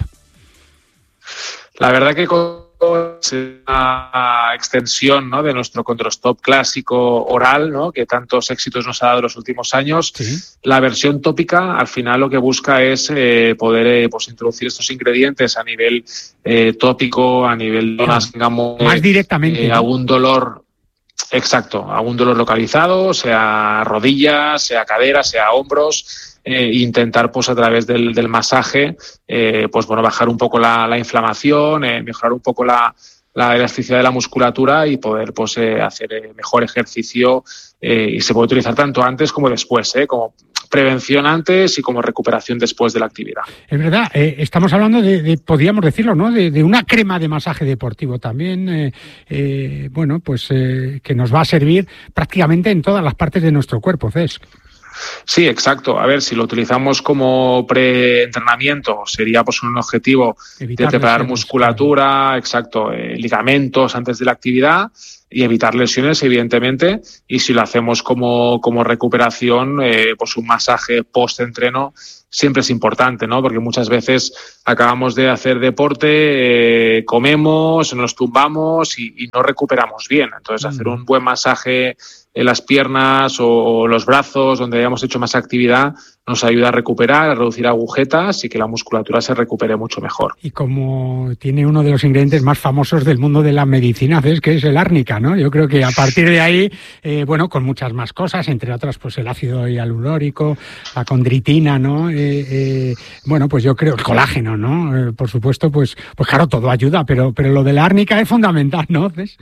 R: La verdad que con es una extensión, ¿no?, de nuestro Condrostop clásico oral, ¿no?, que tantos éxitos nos ha dado en los últimos años. Sí. La versión tópica, al final, lo que busca es eh, poder eh, pues introducir estos ingredientes a nivel eh, tópico, a nivel de zonas, digamos,
A: más directamente,
R: eh,
A: ¿no?
R: algún dolor. Exacto, algún dolor localizado, sea rodillas, sea cadera, sea hombros. eh, intentar pues a través del, del masaje eh, pues bueno bajar un poco la, la inflamación, eh, mejorar un poco la, la elasticidad de la musculatura y poder pues eh, hacer eh, mejor ejercicio eh, y se puede utilizar tanto antes como después, eh, como prevención antes y como recuperación después de la actividad.
A: Es verdad, eh, estamos hablando de, de, podríamos decirlo, ¿no? De, de una crema de masaje deportivo también, eh, eh, bueno, pues eh, que nos va a servir prácticamente en todas las partes de nuestro cuerpo, Cesc.
R: Sí, exacto. A ver, si lo utilizamos como preentrenamiento, sería pues un objetivo evitar de preparar musculatura, exacto, eh, ligamentos antes de la actividad y evitar lesiones, evidentemente. Y si lo hacemos como, como recuperación, eh, pues un masaje post-entreno siempre es importante, ¿no? Porque muchas veces acabamos de hacer deporte, eh, comemos, nos tumbamos y, y no recuperamos bien. Entonces, mm. hacer un buen masaje en las piernas o los brazos, donde hayamos hecho más actividad, nos ayuda a recuperar, a reducir agujetas y que la musculatura se recupere mucho mejor.
A: Y como tiene uno de los ingredientes más famosos del mundo de la medicina, ¿ves? Que es el árnica, ¿no? Yo creo que a partir de ahí, eh, bueno, con muchas más cosas, entre otras, pues el ácido hialurónico, la condritina, ¿no? Eh, eh, bueno, pues yo creo, el colágeno, ¿no? Eh, por supuesto, pues, pues claro, todo ayuda, pero, pero lo de la árnica es fundamental, ¿no? ¿Ves?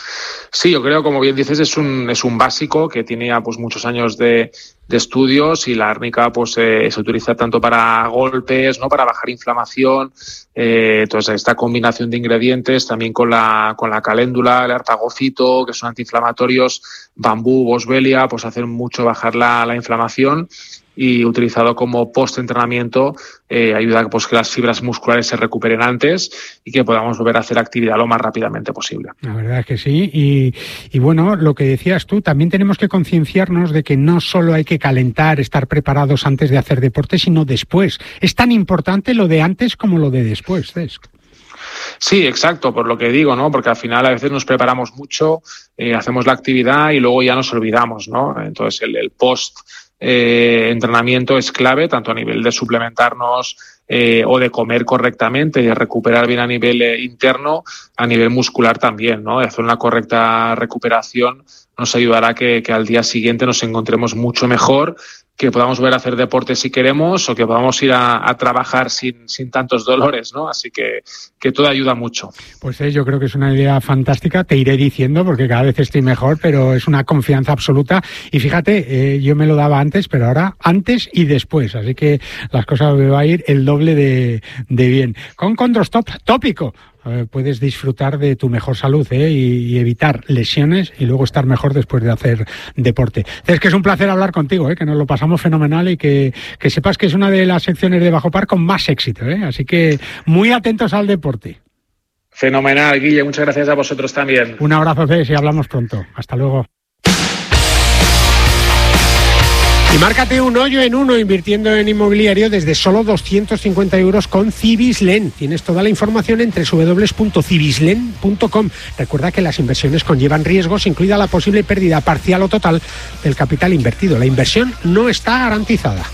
R: Sí, yo creo, como bien dices, es un, es un básico que tiene ya pues muchos años de, de estudios y la árnica pues eh, se utiliza tanto para golpes, ¿no? Para bajar inflamación, eh, entonces esta combinación de ingredientes también con la, con la caléndula, el arpagocito, que son antiinflamatorios, bambú, boswellia, pues hacen mucho bajar la, la inflamación. Y utilizado como post-entrenamiento eh, ayuda a pues, que las fibras musculares se recuperen antes y que podamos volver a hacer actividad lo más rápidamente posible.
A: La verdad es que sí. Y, y bueno, lo que decías tú, también tenemos que concienciarnos de que no solo hay que calentar, estar preparados antes de hacer deporte, sino después. Es tan importante lo de antes como lo de después, Cesc.
R: Sí, exacto, por lo que digo, ¿no? Porque al final a veces nos preparamos mucho, eh, hacemos la actividad y luego ya nos olvidamos, ¿no? Entonces el, el post Eh, entrenamiento es clave, tanto a nivel de suplementarnos eh, o de comer correctamente y de recuperar bien a nivel eh, interno, a nivel muscular también, ¿no? Hacer una correcta recuperación nos ayudará a que, que al día siguiente nos encontremos mucho mejor, que podamos volver a hacer deporte si queremos o que podamos ir a, a trabajar sin, sin tantos dolores, ¿no? Así que, que todo ayuda mucho.
A: Pues eh, yo creo que es una idea fantástica, te iré diciendo porque cada vez estoy mejor, pero es una confianza absoluta y fíjate, eh, yo me lo daba antes, pero ahora antes y después, así que las cosas me va a ir el doble de, de bien. Con Condrostop tópico. Eh, puedes disfrutar de tu mejor salud ¿eh? y, y evitar lesiones y luego estar mejor después de hacer deporte. Es que es un placer hablar contigo, ¿eh? Que nos lo pasamos fenomenal y que, que sepas que es una de las secciones de Bajo Par con más éxito, ¿eh? Así que muy atentos al deporte.
R: Fenomenal, Guille, muchas gracias a vosotros también.
A: Un abrazo, Cés, y hablamos pronto. Hasta luego. Y márcate un hoyo en uno invirtiendo en inmobiliario desde solo doscientos cincuenta euros con Cibislen. Tienes toda la información en doble u doble u doble u punto cibislen punto com. Recuerda que las inversiones conllevan riesgos, incluida la posible pérdida parcial o total del capital invertido. La inversión no está garantizada.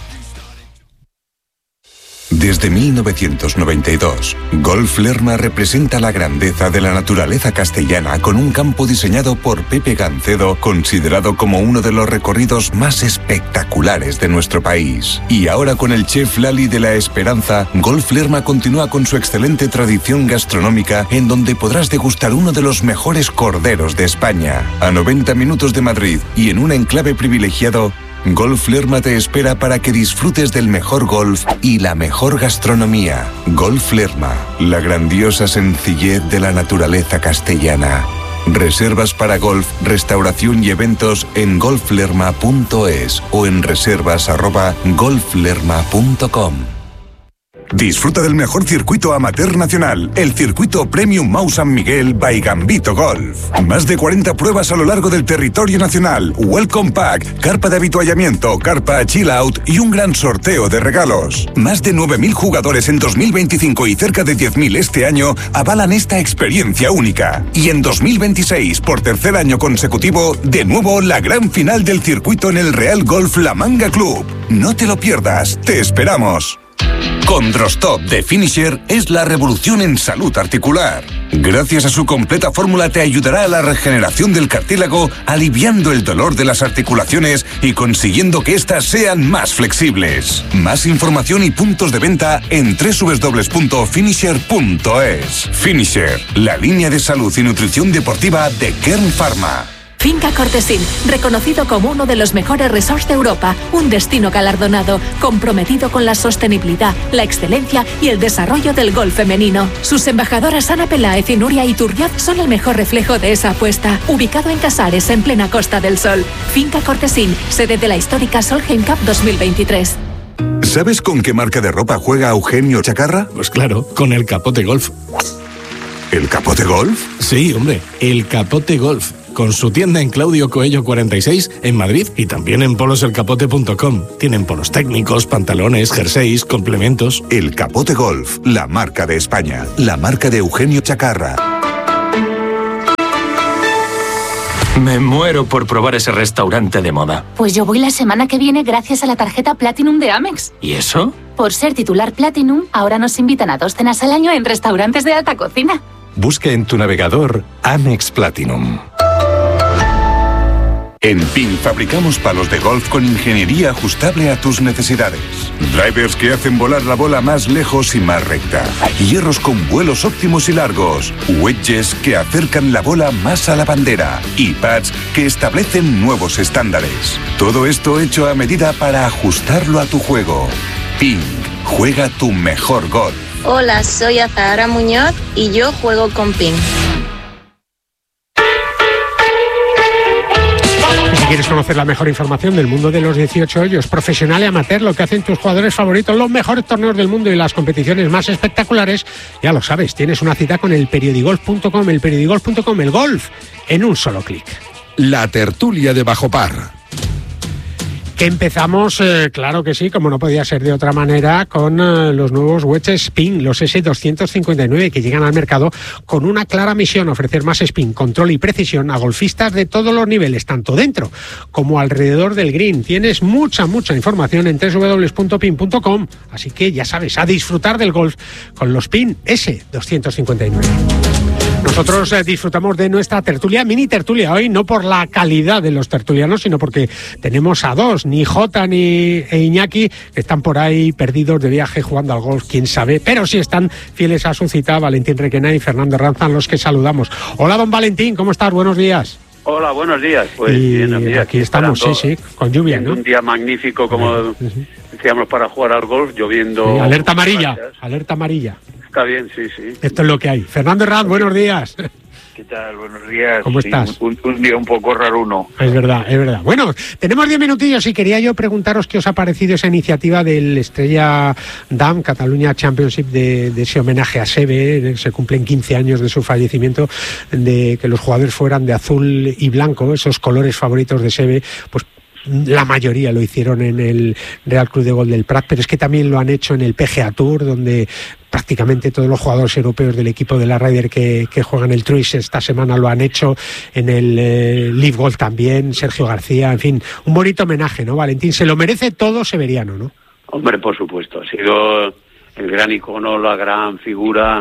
E: Desde mil novecientos noventa y dos, Golf Lerma representa la grandeza de la naturaleza castellana con un campo diseñado por Pepe Gancedo, considerado como uno de los recorridos más espectaculares de nuestro país. Y ahora con el chef Lali de la Esperanza, Golf Lerma continúa con su excelente tradición gastronómica en donde podrás degustar uno de los mejores corderos de España. A noventa minutos de Madrid y en un enclave privilegiado, Golf Lerma te espera para que disfrutes del mejor golf y la mejor gastronomía. Golf Lerma, la grandiosa sencillez de la naturaleza castellana. Reservas para golf, restauración y eventos en golf lerma punto es o en reservas arroba golf lerma punto com. Disfruta del mejor circuito amateur nacional, el circuito Premium Mau San Miguel by Gambito Golf. Más de cuarenta pruebas a lo largo del territorio nacional, Welcome Pack, carpa de habituallamiento, carpa Chill Out y un gran sorteo de regalos. Más de nueve mil jugadores en dos mil veinticinco y cerca de diez mil este año avalan esta experiencia única. Y en dos mil veintiséis, por tercer año consecutivo, de nuevo la gran final del circuito en el Real Golf La Manga Club. No te lo pierdas, te esperamos. Condrostop de Finisher es la revolución en salud articular. Gracias a su completa fórmula te ayudará a la regeneración del cartílago, aliviando el dolor de las articulaciones y consiguiendo que éstas sean más flexibles. Más información y puntos de venta en doble u doble u doble u punto finisher punto es. Finisher, la línea de salud y nutrición deportiva de Kern Pharma.
I: Finca Cortesín, reconocido como uno de los mejores resorts de Europa, un destino galardonado, comprometido con la sostenibilidad, la excelencia y el desarrollo del golf femenino. Sus embajadoras Ana Peláez y Nuria Iturriaz son el mejor reflejo de esa apuesta. Ubicado en Casares, en plena Costa del Sol. Finca Cortesín, sede de la histórica Solheim Cup dos mil veintitrés.
E: ¿Sabes con qué marca de ropa juega Eugenio Chacarra?
D: Pues claro, con el Capote Golf.
E: ¿El Capote Golf?
D: Sí, hombre, el Capote Golf. Con su tienda en Claudio Coello cuarenta y seis en Madrid y también en polos el capote punto com. Tienen polos técnicos, pantalones, jerseys, complementos.
E: El Capote Golf, la marca de España, la marca de Eugenio Chacarra.
U: Me muero por probar ese restaurante de moda.
V: Pues yo voy la semana que viene gracias a la tarjeta Platinum de Amex.
U: ¿Y eso?
V: Por ser titular Platinum, ahora nos invitan a dos cenas al año en restaurantes de alta cocina.
B: Busca en tu navegador Amex Platinum.
E: En P I N fabricamos palos de golf con ingeniería ajustable a tus necesidades. Drivers que hacen volar la bola más lejos y más recta. Hierros con vuelos óptimos y largos. Wedges que acercan la bola más a la bandera. Y pads que establecen nuevos estándares. Todo esto hecho a medida para ajustarlo a tu juego. P I N, juega tu mejor golf.
L: Hola, soy Azahara Muñoz y yo juego con P I N.
A: Si quieres conocer la mejor información del mundo de los dieciocho hoyos, profesional y amateur, lo que hacen tus jugadores favoritos, los mejores torneos del mundo y las competiciones más espectaculares, ya lo sabes, tienes una cita con el periodigolf punto com, el periodigolf punto com, el golf en un solo clic.
B: La tertulia de Bajo Par.
A: Que empezamos, eh, claro que sí, como no podía ser de otra manera, con eh, los nuevos wedges Spin, los ese doscientos cincuenta y nueve, que llegan al mercado con una clara misión: ofrecer más spin, control y precisión a golfistas de todos los niveles, tanto dentro como alrededor del green. Tienes mucha, mucha información en doble u doble u doble u punto pin punto com, así que ya sabes, a disfrutar del golf con los Spin ese doscientos cincuenta y nueve. Nosotros eh, disfrutamos de nuestra tertulia, mini tertulia hoy, no por la calidad de los tertulianos, sino porque tenemos a dos, ni Jota ni e Iñaki, que están por ahí perdidos de viaje jugando al golf, quién sabe, pero sí están fieles a su cita, Valentín Requena y Fernando Ranzan, los que saludamos. Hola, don Valentín, ¿cómo estás? Buenos días.
W: Hola, buenos días. Pues
A: y
W: bien, aquí,
A: aquí estamos, sí, sí, con lluvia, ¿no?
W: Un día magnífico, como sí. decíamos, para jugar al golf, lloviendo.
A: Sí, alerta amarilla, gracias. alerta amarilla.
W: Está bien, sí, sí.
A: Esto es lo que hay. Fernando Herranz, buenos días.
W: ¿Qué tal? Buenos días.
A: ¿Cómo
W: sí,
A: estás?
W: Un, un día un poco raruno.
A: Es verdad, es verdad. Bueno, tenemos diez minutillos y quería yo preguntaros qué os ha parecido esa iniciativa del Estrella Damm Catalunya Championship, de, de ese homenaje a Seve. Se cumplen quince años de su fallecimiento, de que los jugadores fueran de azul y blanco, esos colores favoritos de Seve, pues la mayoría lo hicieron en el Real Club de Golf del Prat, pero es que también lo han hecho en el P G A Tour, donde prácticamente todos los jugadores europeos del equipo de la Ryder que, que juegan el Truist esta semana lo han hecho, en el eh, Live Golf también, Sergio García, en fin, un bonito homenaje, ¿no, Valentín? Se lo merece todo severiano, ¿no?
W: Hombre, por supuesto, ha sido el gran icono, la gran figura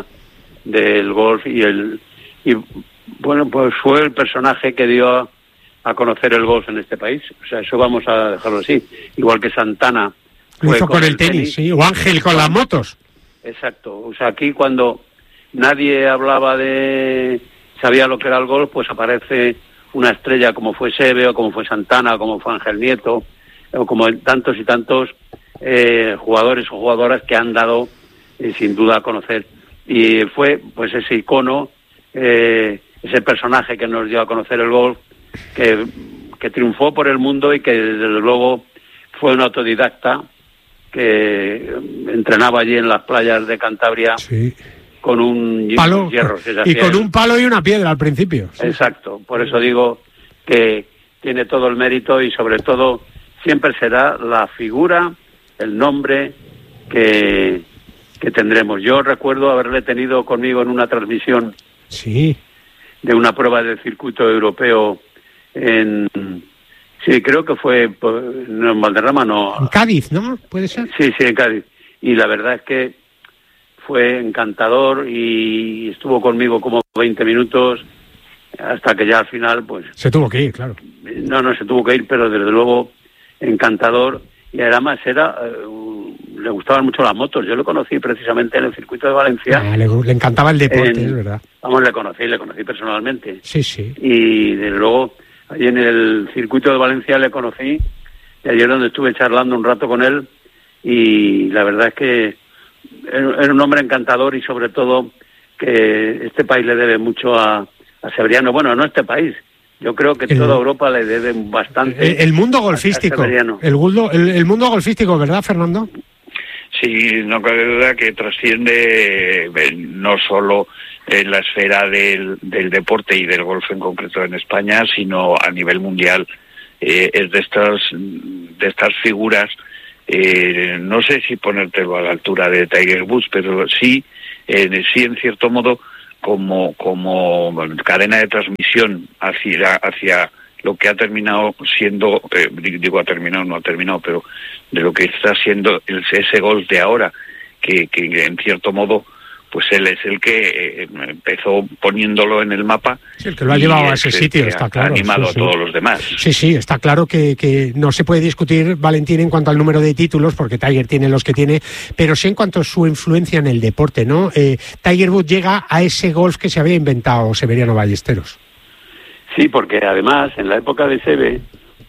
W: del golf y el y bueno, pues fue el personaje que dio a conocer el golf en este país. O sea, eso vamos a dejarlo así. Igual que Santana
A: lo hizo con, con el tenis, tenis, sí, o Ángel con las motos.
W: Exacto. O sea, aquí cuando nadie hablaba de... sabía lo que era el golf, pues aparece una estrella como fue Seve, o como fue Santana, o como fue Ángel Nieto, o como tantos y tantos eh, jugadores o jugadoras que han dado, eh, sin duda, a conocer. Y fue, pues, ese icono, eh, ese personaje que nos dio a conocer el golf, que, que triunfó por el mundo y que desde luego fue un autodidacta que entrenaba allí en las playas de Cantabria, sí, con un
A: palo
W: hierro
A: y con un palo y una piedra al principio.
W: Sí. Exacto, por eso digo que tiene todo el mérito y sobre todo siempre será la figura, el nombre que, que tendremos. Yo recuerdo haberle tenido conmigo en una transmisión,
A: sí,
W: de una prueba del circuito europeo en... Sí, creo que fue no, en Valderrama, no...
A: En Cádiz, ¿no? ¿Puede ser?
W: Sí, sí, en Cádiz. Y la verdad es que fue encantador y estuvo conmigo como veinte minutos hasta que ya al final, pues...
A: Se tuvo que ir, claro.
W: No, no se tuvo que ir, pero desde luego encantador. Y además era... Uh, le gustaban mucho las motos. Yo lo conocí precisamente en el circuito de Valencia.
A: Ah, le, le encantaba el deporte, en, es verdad.
W: Vamos, le conocí, le conocí personalmente.
A: Sí, sí.
W: Y desde luego, allí en el circuito de Valencia le conocí. Y ayer donde estuve charlando un rato con él. Y la verdad es que era un hombre encantador y sobre todo que este país le debe mucho a... a Severiano, bueno, no este país, yo creo que el, toda Europa le debe bastante.
A: El, el mundo golfístico, el, mundo, el, el mundo golfístico, ¿verdad, Fernando?
C: Sí, no cabe duda que trasciende eh, no solo en la esfera del, del deporte y del golf en concreto en España, sino a nivel mundial. Eh, es de estas, de estas figuras, eh, no sé si ponértelo a la altura de Tiger Woods, pero sí, eh, sí en cierto modo, como como cadena de transmisión hacia hacia lo que ha terminado siendo, eh, digo ha terminado, no ha terminado, pero de lo que está siendo el, ese golf de ahora, que, que en cierto modo, pues él es el que eh, empezó poniéndolo en el mapa.
A: Sí, el que lo ha llevado a ese sitio, está claro.
C: Ha animado
A: sí, sí.
C: a todos los demás.
A: Sí, sí, está claro que, que no se puede discutir, Valentín, en cuanto al número de títulos, porque Tiger tiene los que tiene, pero sí en cuanto a su influencia en el deporte, ¿no? Eh, Tiger Woods llega a ese golf que se había inventado Severiano Ballesteros.
W: Sí, porque además, en la época de Seve,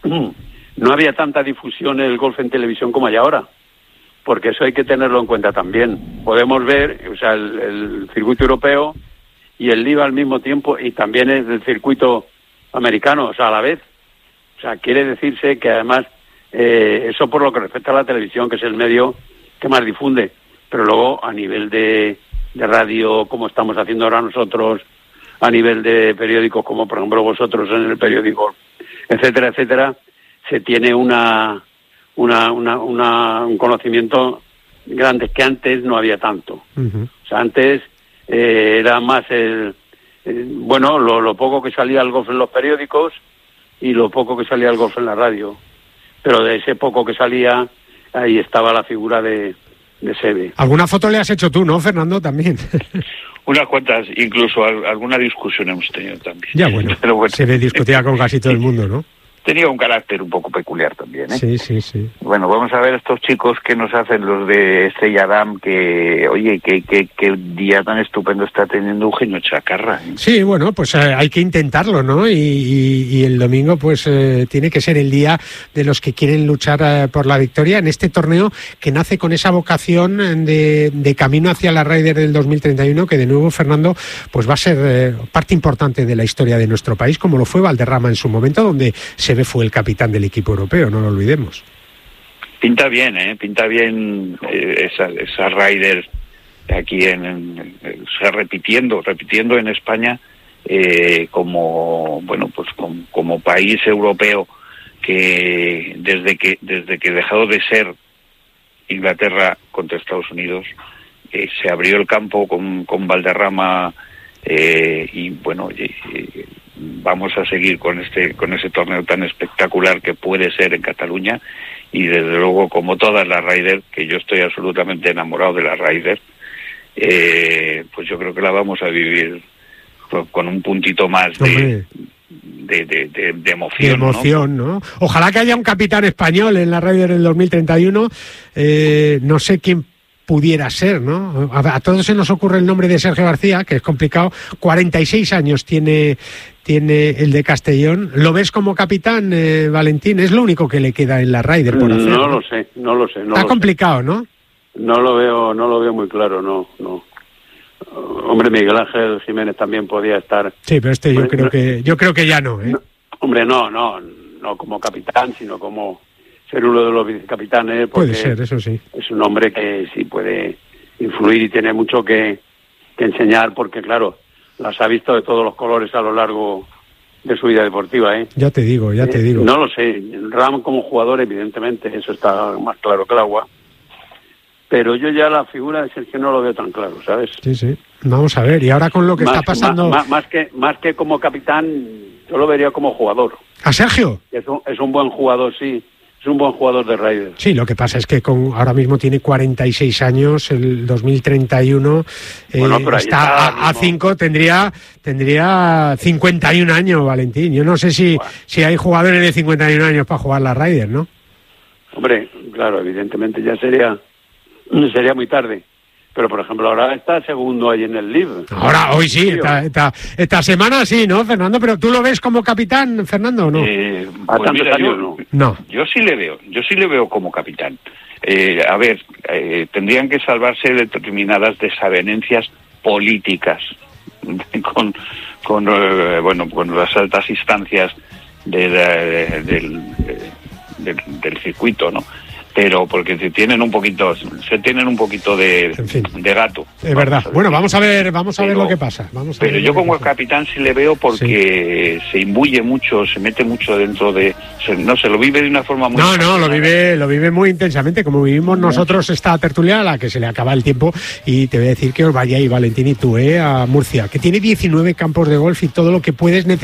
W: no había tanta difusión en el golf en televisión como hay ahora. Porque eso hay que tenerlo en cuenta también. Podemos ver, o sea, el, el circuito europeo y el LIV al mismo tiempo, y también es el circuito americano, o sea, a la vez. O sea, quiere decirse que además, eh, eso por lo que respecta a la televisión, que es el medio que más difunde, pero luego a nivel de, de radio, como estamos haciendo ahora nosotros, a nivel de periódicos, como por ejemplo vosotros en el periódico, etcétera, etcétera, se tiene una... Una, una, una, un conocimiento grande que antes no había tanto. Uh-huh. O sea, antes eh, era más el, eh, bueno, lo, lo poco que salía el golf en los periódicos y lo poco que salía el golf en la radio. Pero de ese poco que salía, ahí estaba la figura de, de Seve.
A: ¿Alguna foto le has hecho tú, no, Fernando, también?
C: Unas cuantas, incluso alguna discusión hemos tenido también.
A: Ya, bueno, Pero bueno. Seve discutía con casi todo el mundo, ¿no?
C: Tenía un carácter un poco peculiar también, ¿eh?
A: Sí, sí, sí.
C: Bueno, vamos a ver estos chicos que nos hacen los de Estrella Damm, que, oye, qué que, que día tan estupendo está teniendo Eugenio Chacarra, ¿eh?
A: Sí, bueno, pues eh, hay que intentarlo, ¿no? Y, y, y el domingo, pues, eh, tiene que ser el día de los que quieren luchar eh, por la victoria en este torneo que nace con esa vocación de, de camino hacia la Ryder del dos mil treinta y uno, que de nuevo, Fernando, pues va a ser eh, parte importante de la historia de nuestro país, como lo fue Valderrama en su momento, donde se fue el capitán del equipo europeo, no lo olvidemos.
C: Pinta bien, ¿eh? Pinta bien eh, esa, esa Ryder aquí en, en, en, o sea, repitiendo, repitiendo en España eh, como, bueno, pues como, como país europeo que desde que desde que dejó de ser Inglaterra contra Estados Unidos eh, se abrió el campo con, con Valderrama eh, y bueno, y, y, vamos a seguir con este con ese torneo tan espectacular que puede ser en Cataluña, y desde luego, como todas las Ryder, que yo estoy absolutamente enamorado de la Ryder, eh, pues yo creo que la vamos a vivir con un puntito más de, de, de, de, de emoción.
A: De emoción, ¿no? ¿no? Ojalá que haya un capitán español en la Ryder del dos mil treinta y uno, eh, no sé quién pudiera ser, ¿no? A, a todos se nos ocurre el nombre de Sergio García, que es complicado. cuarenta y seis años tiene tiene el de Castellón. ¿Lo ves como capitán, eh, Valentín? Es lo único que le queda en la Ryder por hacer.
W: No, ¿no? lo sé, no lo sé. No
A: Está
W: lo
A: complicado,
W: sé.
A: ¿no?
W: No lo veo, no lo veo muy claro, no, no. Hombre, Miguel Ángel Jiménez también podía estar.
A: Sí, pero este yo
W: hombre,
A: creo
W: no,
A: que yo creo que ya no, ¿eh?
W: No, hombre, no, no, no como capitán, sino como ser uno de los vicecapitanes.
A: Puede ser, eso sí.
W: Es un hombre que sí puede influir y tiene mucho que, que enseñar, porque claro, las ha visto de todos los colores a lo largo de su vida deportiva, ¿eh?
A: Ya te digo, ya
W: eh,
A: te digo.
W: No lo sé, Ram como jugador, evidentemente, eso está más claro que el agua. Pero yo ya la figura de Sergio no lo veo tan claro, ¿sabes?
A: Sí, sí. Vamos a ver, y ahora con lo que
W: más,
A: está pasando...
W: Más, más, que, más que como capitán, yo lo vería como jugador.
A: ¿A Sergio?
W: Es un, es un buen jugador, sí, es un buen jugador de Ryder.
A: Sí, lo que pasa es que con ahora mismo tiene cuarenta y seis años, el dos mil treinta y uno eh,
W: bueno, pero ahí
A: está,
W: está
A: a cinco, tendría tendría cincuenta y un años, Valentín. Yo no sé si, bueno. si hay jugadores de cincuenta y un años para jugar la Ryder, ¿no?
W: Hombre, claro, evidentemente ya sería sería muy tarde. Pero, por ejemplo, ahora está segundo ahí en el Live.
A: Ahora, hoy sí, esta, esta, esta semana sí, ¿no, Fernando? Pero ¿tú lo ves como capitán, Fernando, o no?
C: Eh, pues mira,
W: años,
C: yo,
W: no.
A: no.
C: Yo sí le veo, yo sí le veo como capitán. Eh, a ver, eh, tendrían que salvarse determinadas desavenencias políticas con, con eh, bueno, con las altas instancias de, de, del, de, del circuito, ¿no? Pero porque se tienen un poquito, se tienen un poquito de,
A: en fin.
C: de gato.
A: Es verdad. Bueno, vamos a ver, vamos a
C: pero,
A: ver lo que pasa. Vamos a
C: pero
A: ver
C: yo como
A: pasa.
C: capitán sí le veo porque sí. se imbuye mucho, se mete mucho dentro de, se, no se lo vive de una forma muy.
A: No, no, lo vive, lo vive muy intensamente, como vivimos nosotros esta tertulia a la que se le acaba el tiempo. Y te voy a decir que os vayáis, Valentín y tú, eh, a Murcia, que tiene diecinueve campos de golf y todo lo que puedes necesitar.